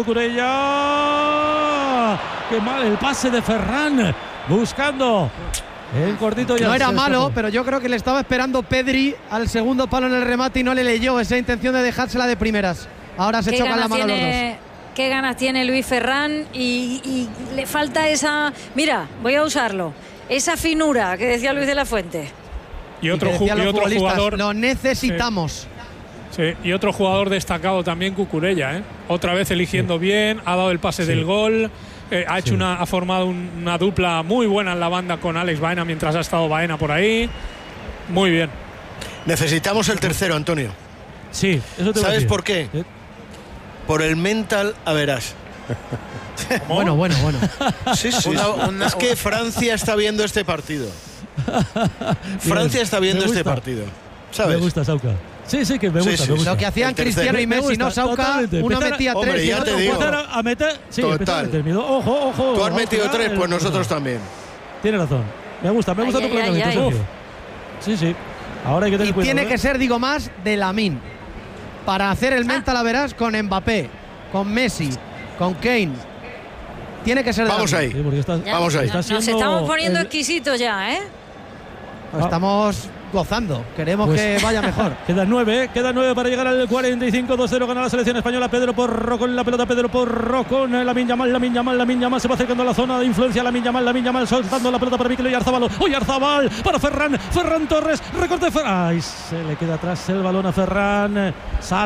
Cucurella. Qué mal el pase de Ferran, buscando el cortito. Ya no era malo, escapó. Pero yo creo que le estaba esperando Pedri al segundo palo en el remate y no le leyó esa intención de dejársela de primeras. Ahora se chocan la mano tiene... los dos. Qué ganas tiene Luis Ferran y, y le falta esa... Mira, voy a usarlo. Esa finura que decía Luis de la Fuente. Y otro, y y otro jugador. Lo necesitamos. Sí. sí, y otro jugador destacado también, Cucurella, ¿eh? Otra vez eligiendo sí. bien, ha dado el pase sí. del gol. Eh, ha hecho Sí. una, ha formado un- una dupla muy buena en la banda con Alex Baena mientras ha estado Baena por ahí. Muy bien. Necesitamos el tercero, Antonio. Sí, eso te voy a ¿Sabes decir. por qué? ¿Eh? Por el mental, a verás. Bueno, bueno, bueno. Sí, sí. Una- una- es que Francia está viendo este partido. Francia está viendo Me este gusta. partido. ¿Sabes? Me gusta, Sauca. Sí, sí, que me Sí, gusta, sí, me sí. gusta. Lo que hacían El tercero. Cristiano y Me Messi, gusta, ¿no, Sauca? totalmente. Uno Empezar a- metía Hombre, tres y ya el te otro digo. cuatro. Empezar a meter. Sí, Total. empezar a meter miedo. Ojo, ojo. Tú has ojo, metido ojo, tres, el- pues nosotros también. Tienes razón. Me gusta, me gusta Ay, tu ay, planteamiento, ay, ay. Sergio. Sí, sí. Ahora hay que tener Y cuidado. tiene ¿eh? que ser, digo más, de Lamine. Para hacer el mental, a verás, con Mbappé, con Messi, con Kane. Tiene que ser de Vamos Lamine. ahí. Sí, porque está- Ya, Vamos ahí. está Nos siendo estamos poniendo el- exquisitos ya, ¿eh? Nos Estamos gozando. Queremos Pues- que vaya mejor. Quedan nueve, ¿eh? Quedan nueve para llegar al cuarenta y cinco. dos cero gana la selección española. Pedro Porro con la pelota. Pedro Porro con eh, Lamine Yamal. Lamine Yamal. Lamine Yamal se va acercando a la zona de influencia. Lamine Yamal. Lamine Yamal soltando la pelota para Mikel Oyarzabal. Oyarzabal para Ferran. Ferran Torres. Recorte. Fer- Ay, se le queda atrás el balón a Ferran. Sale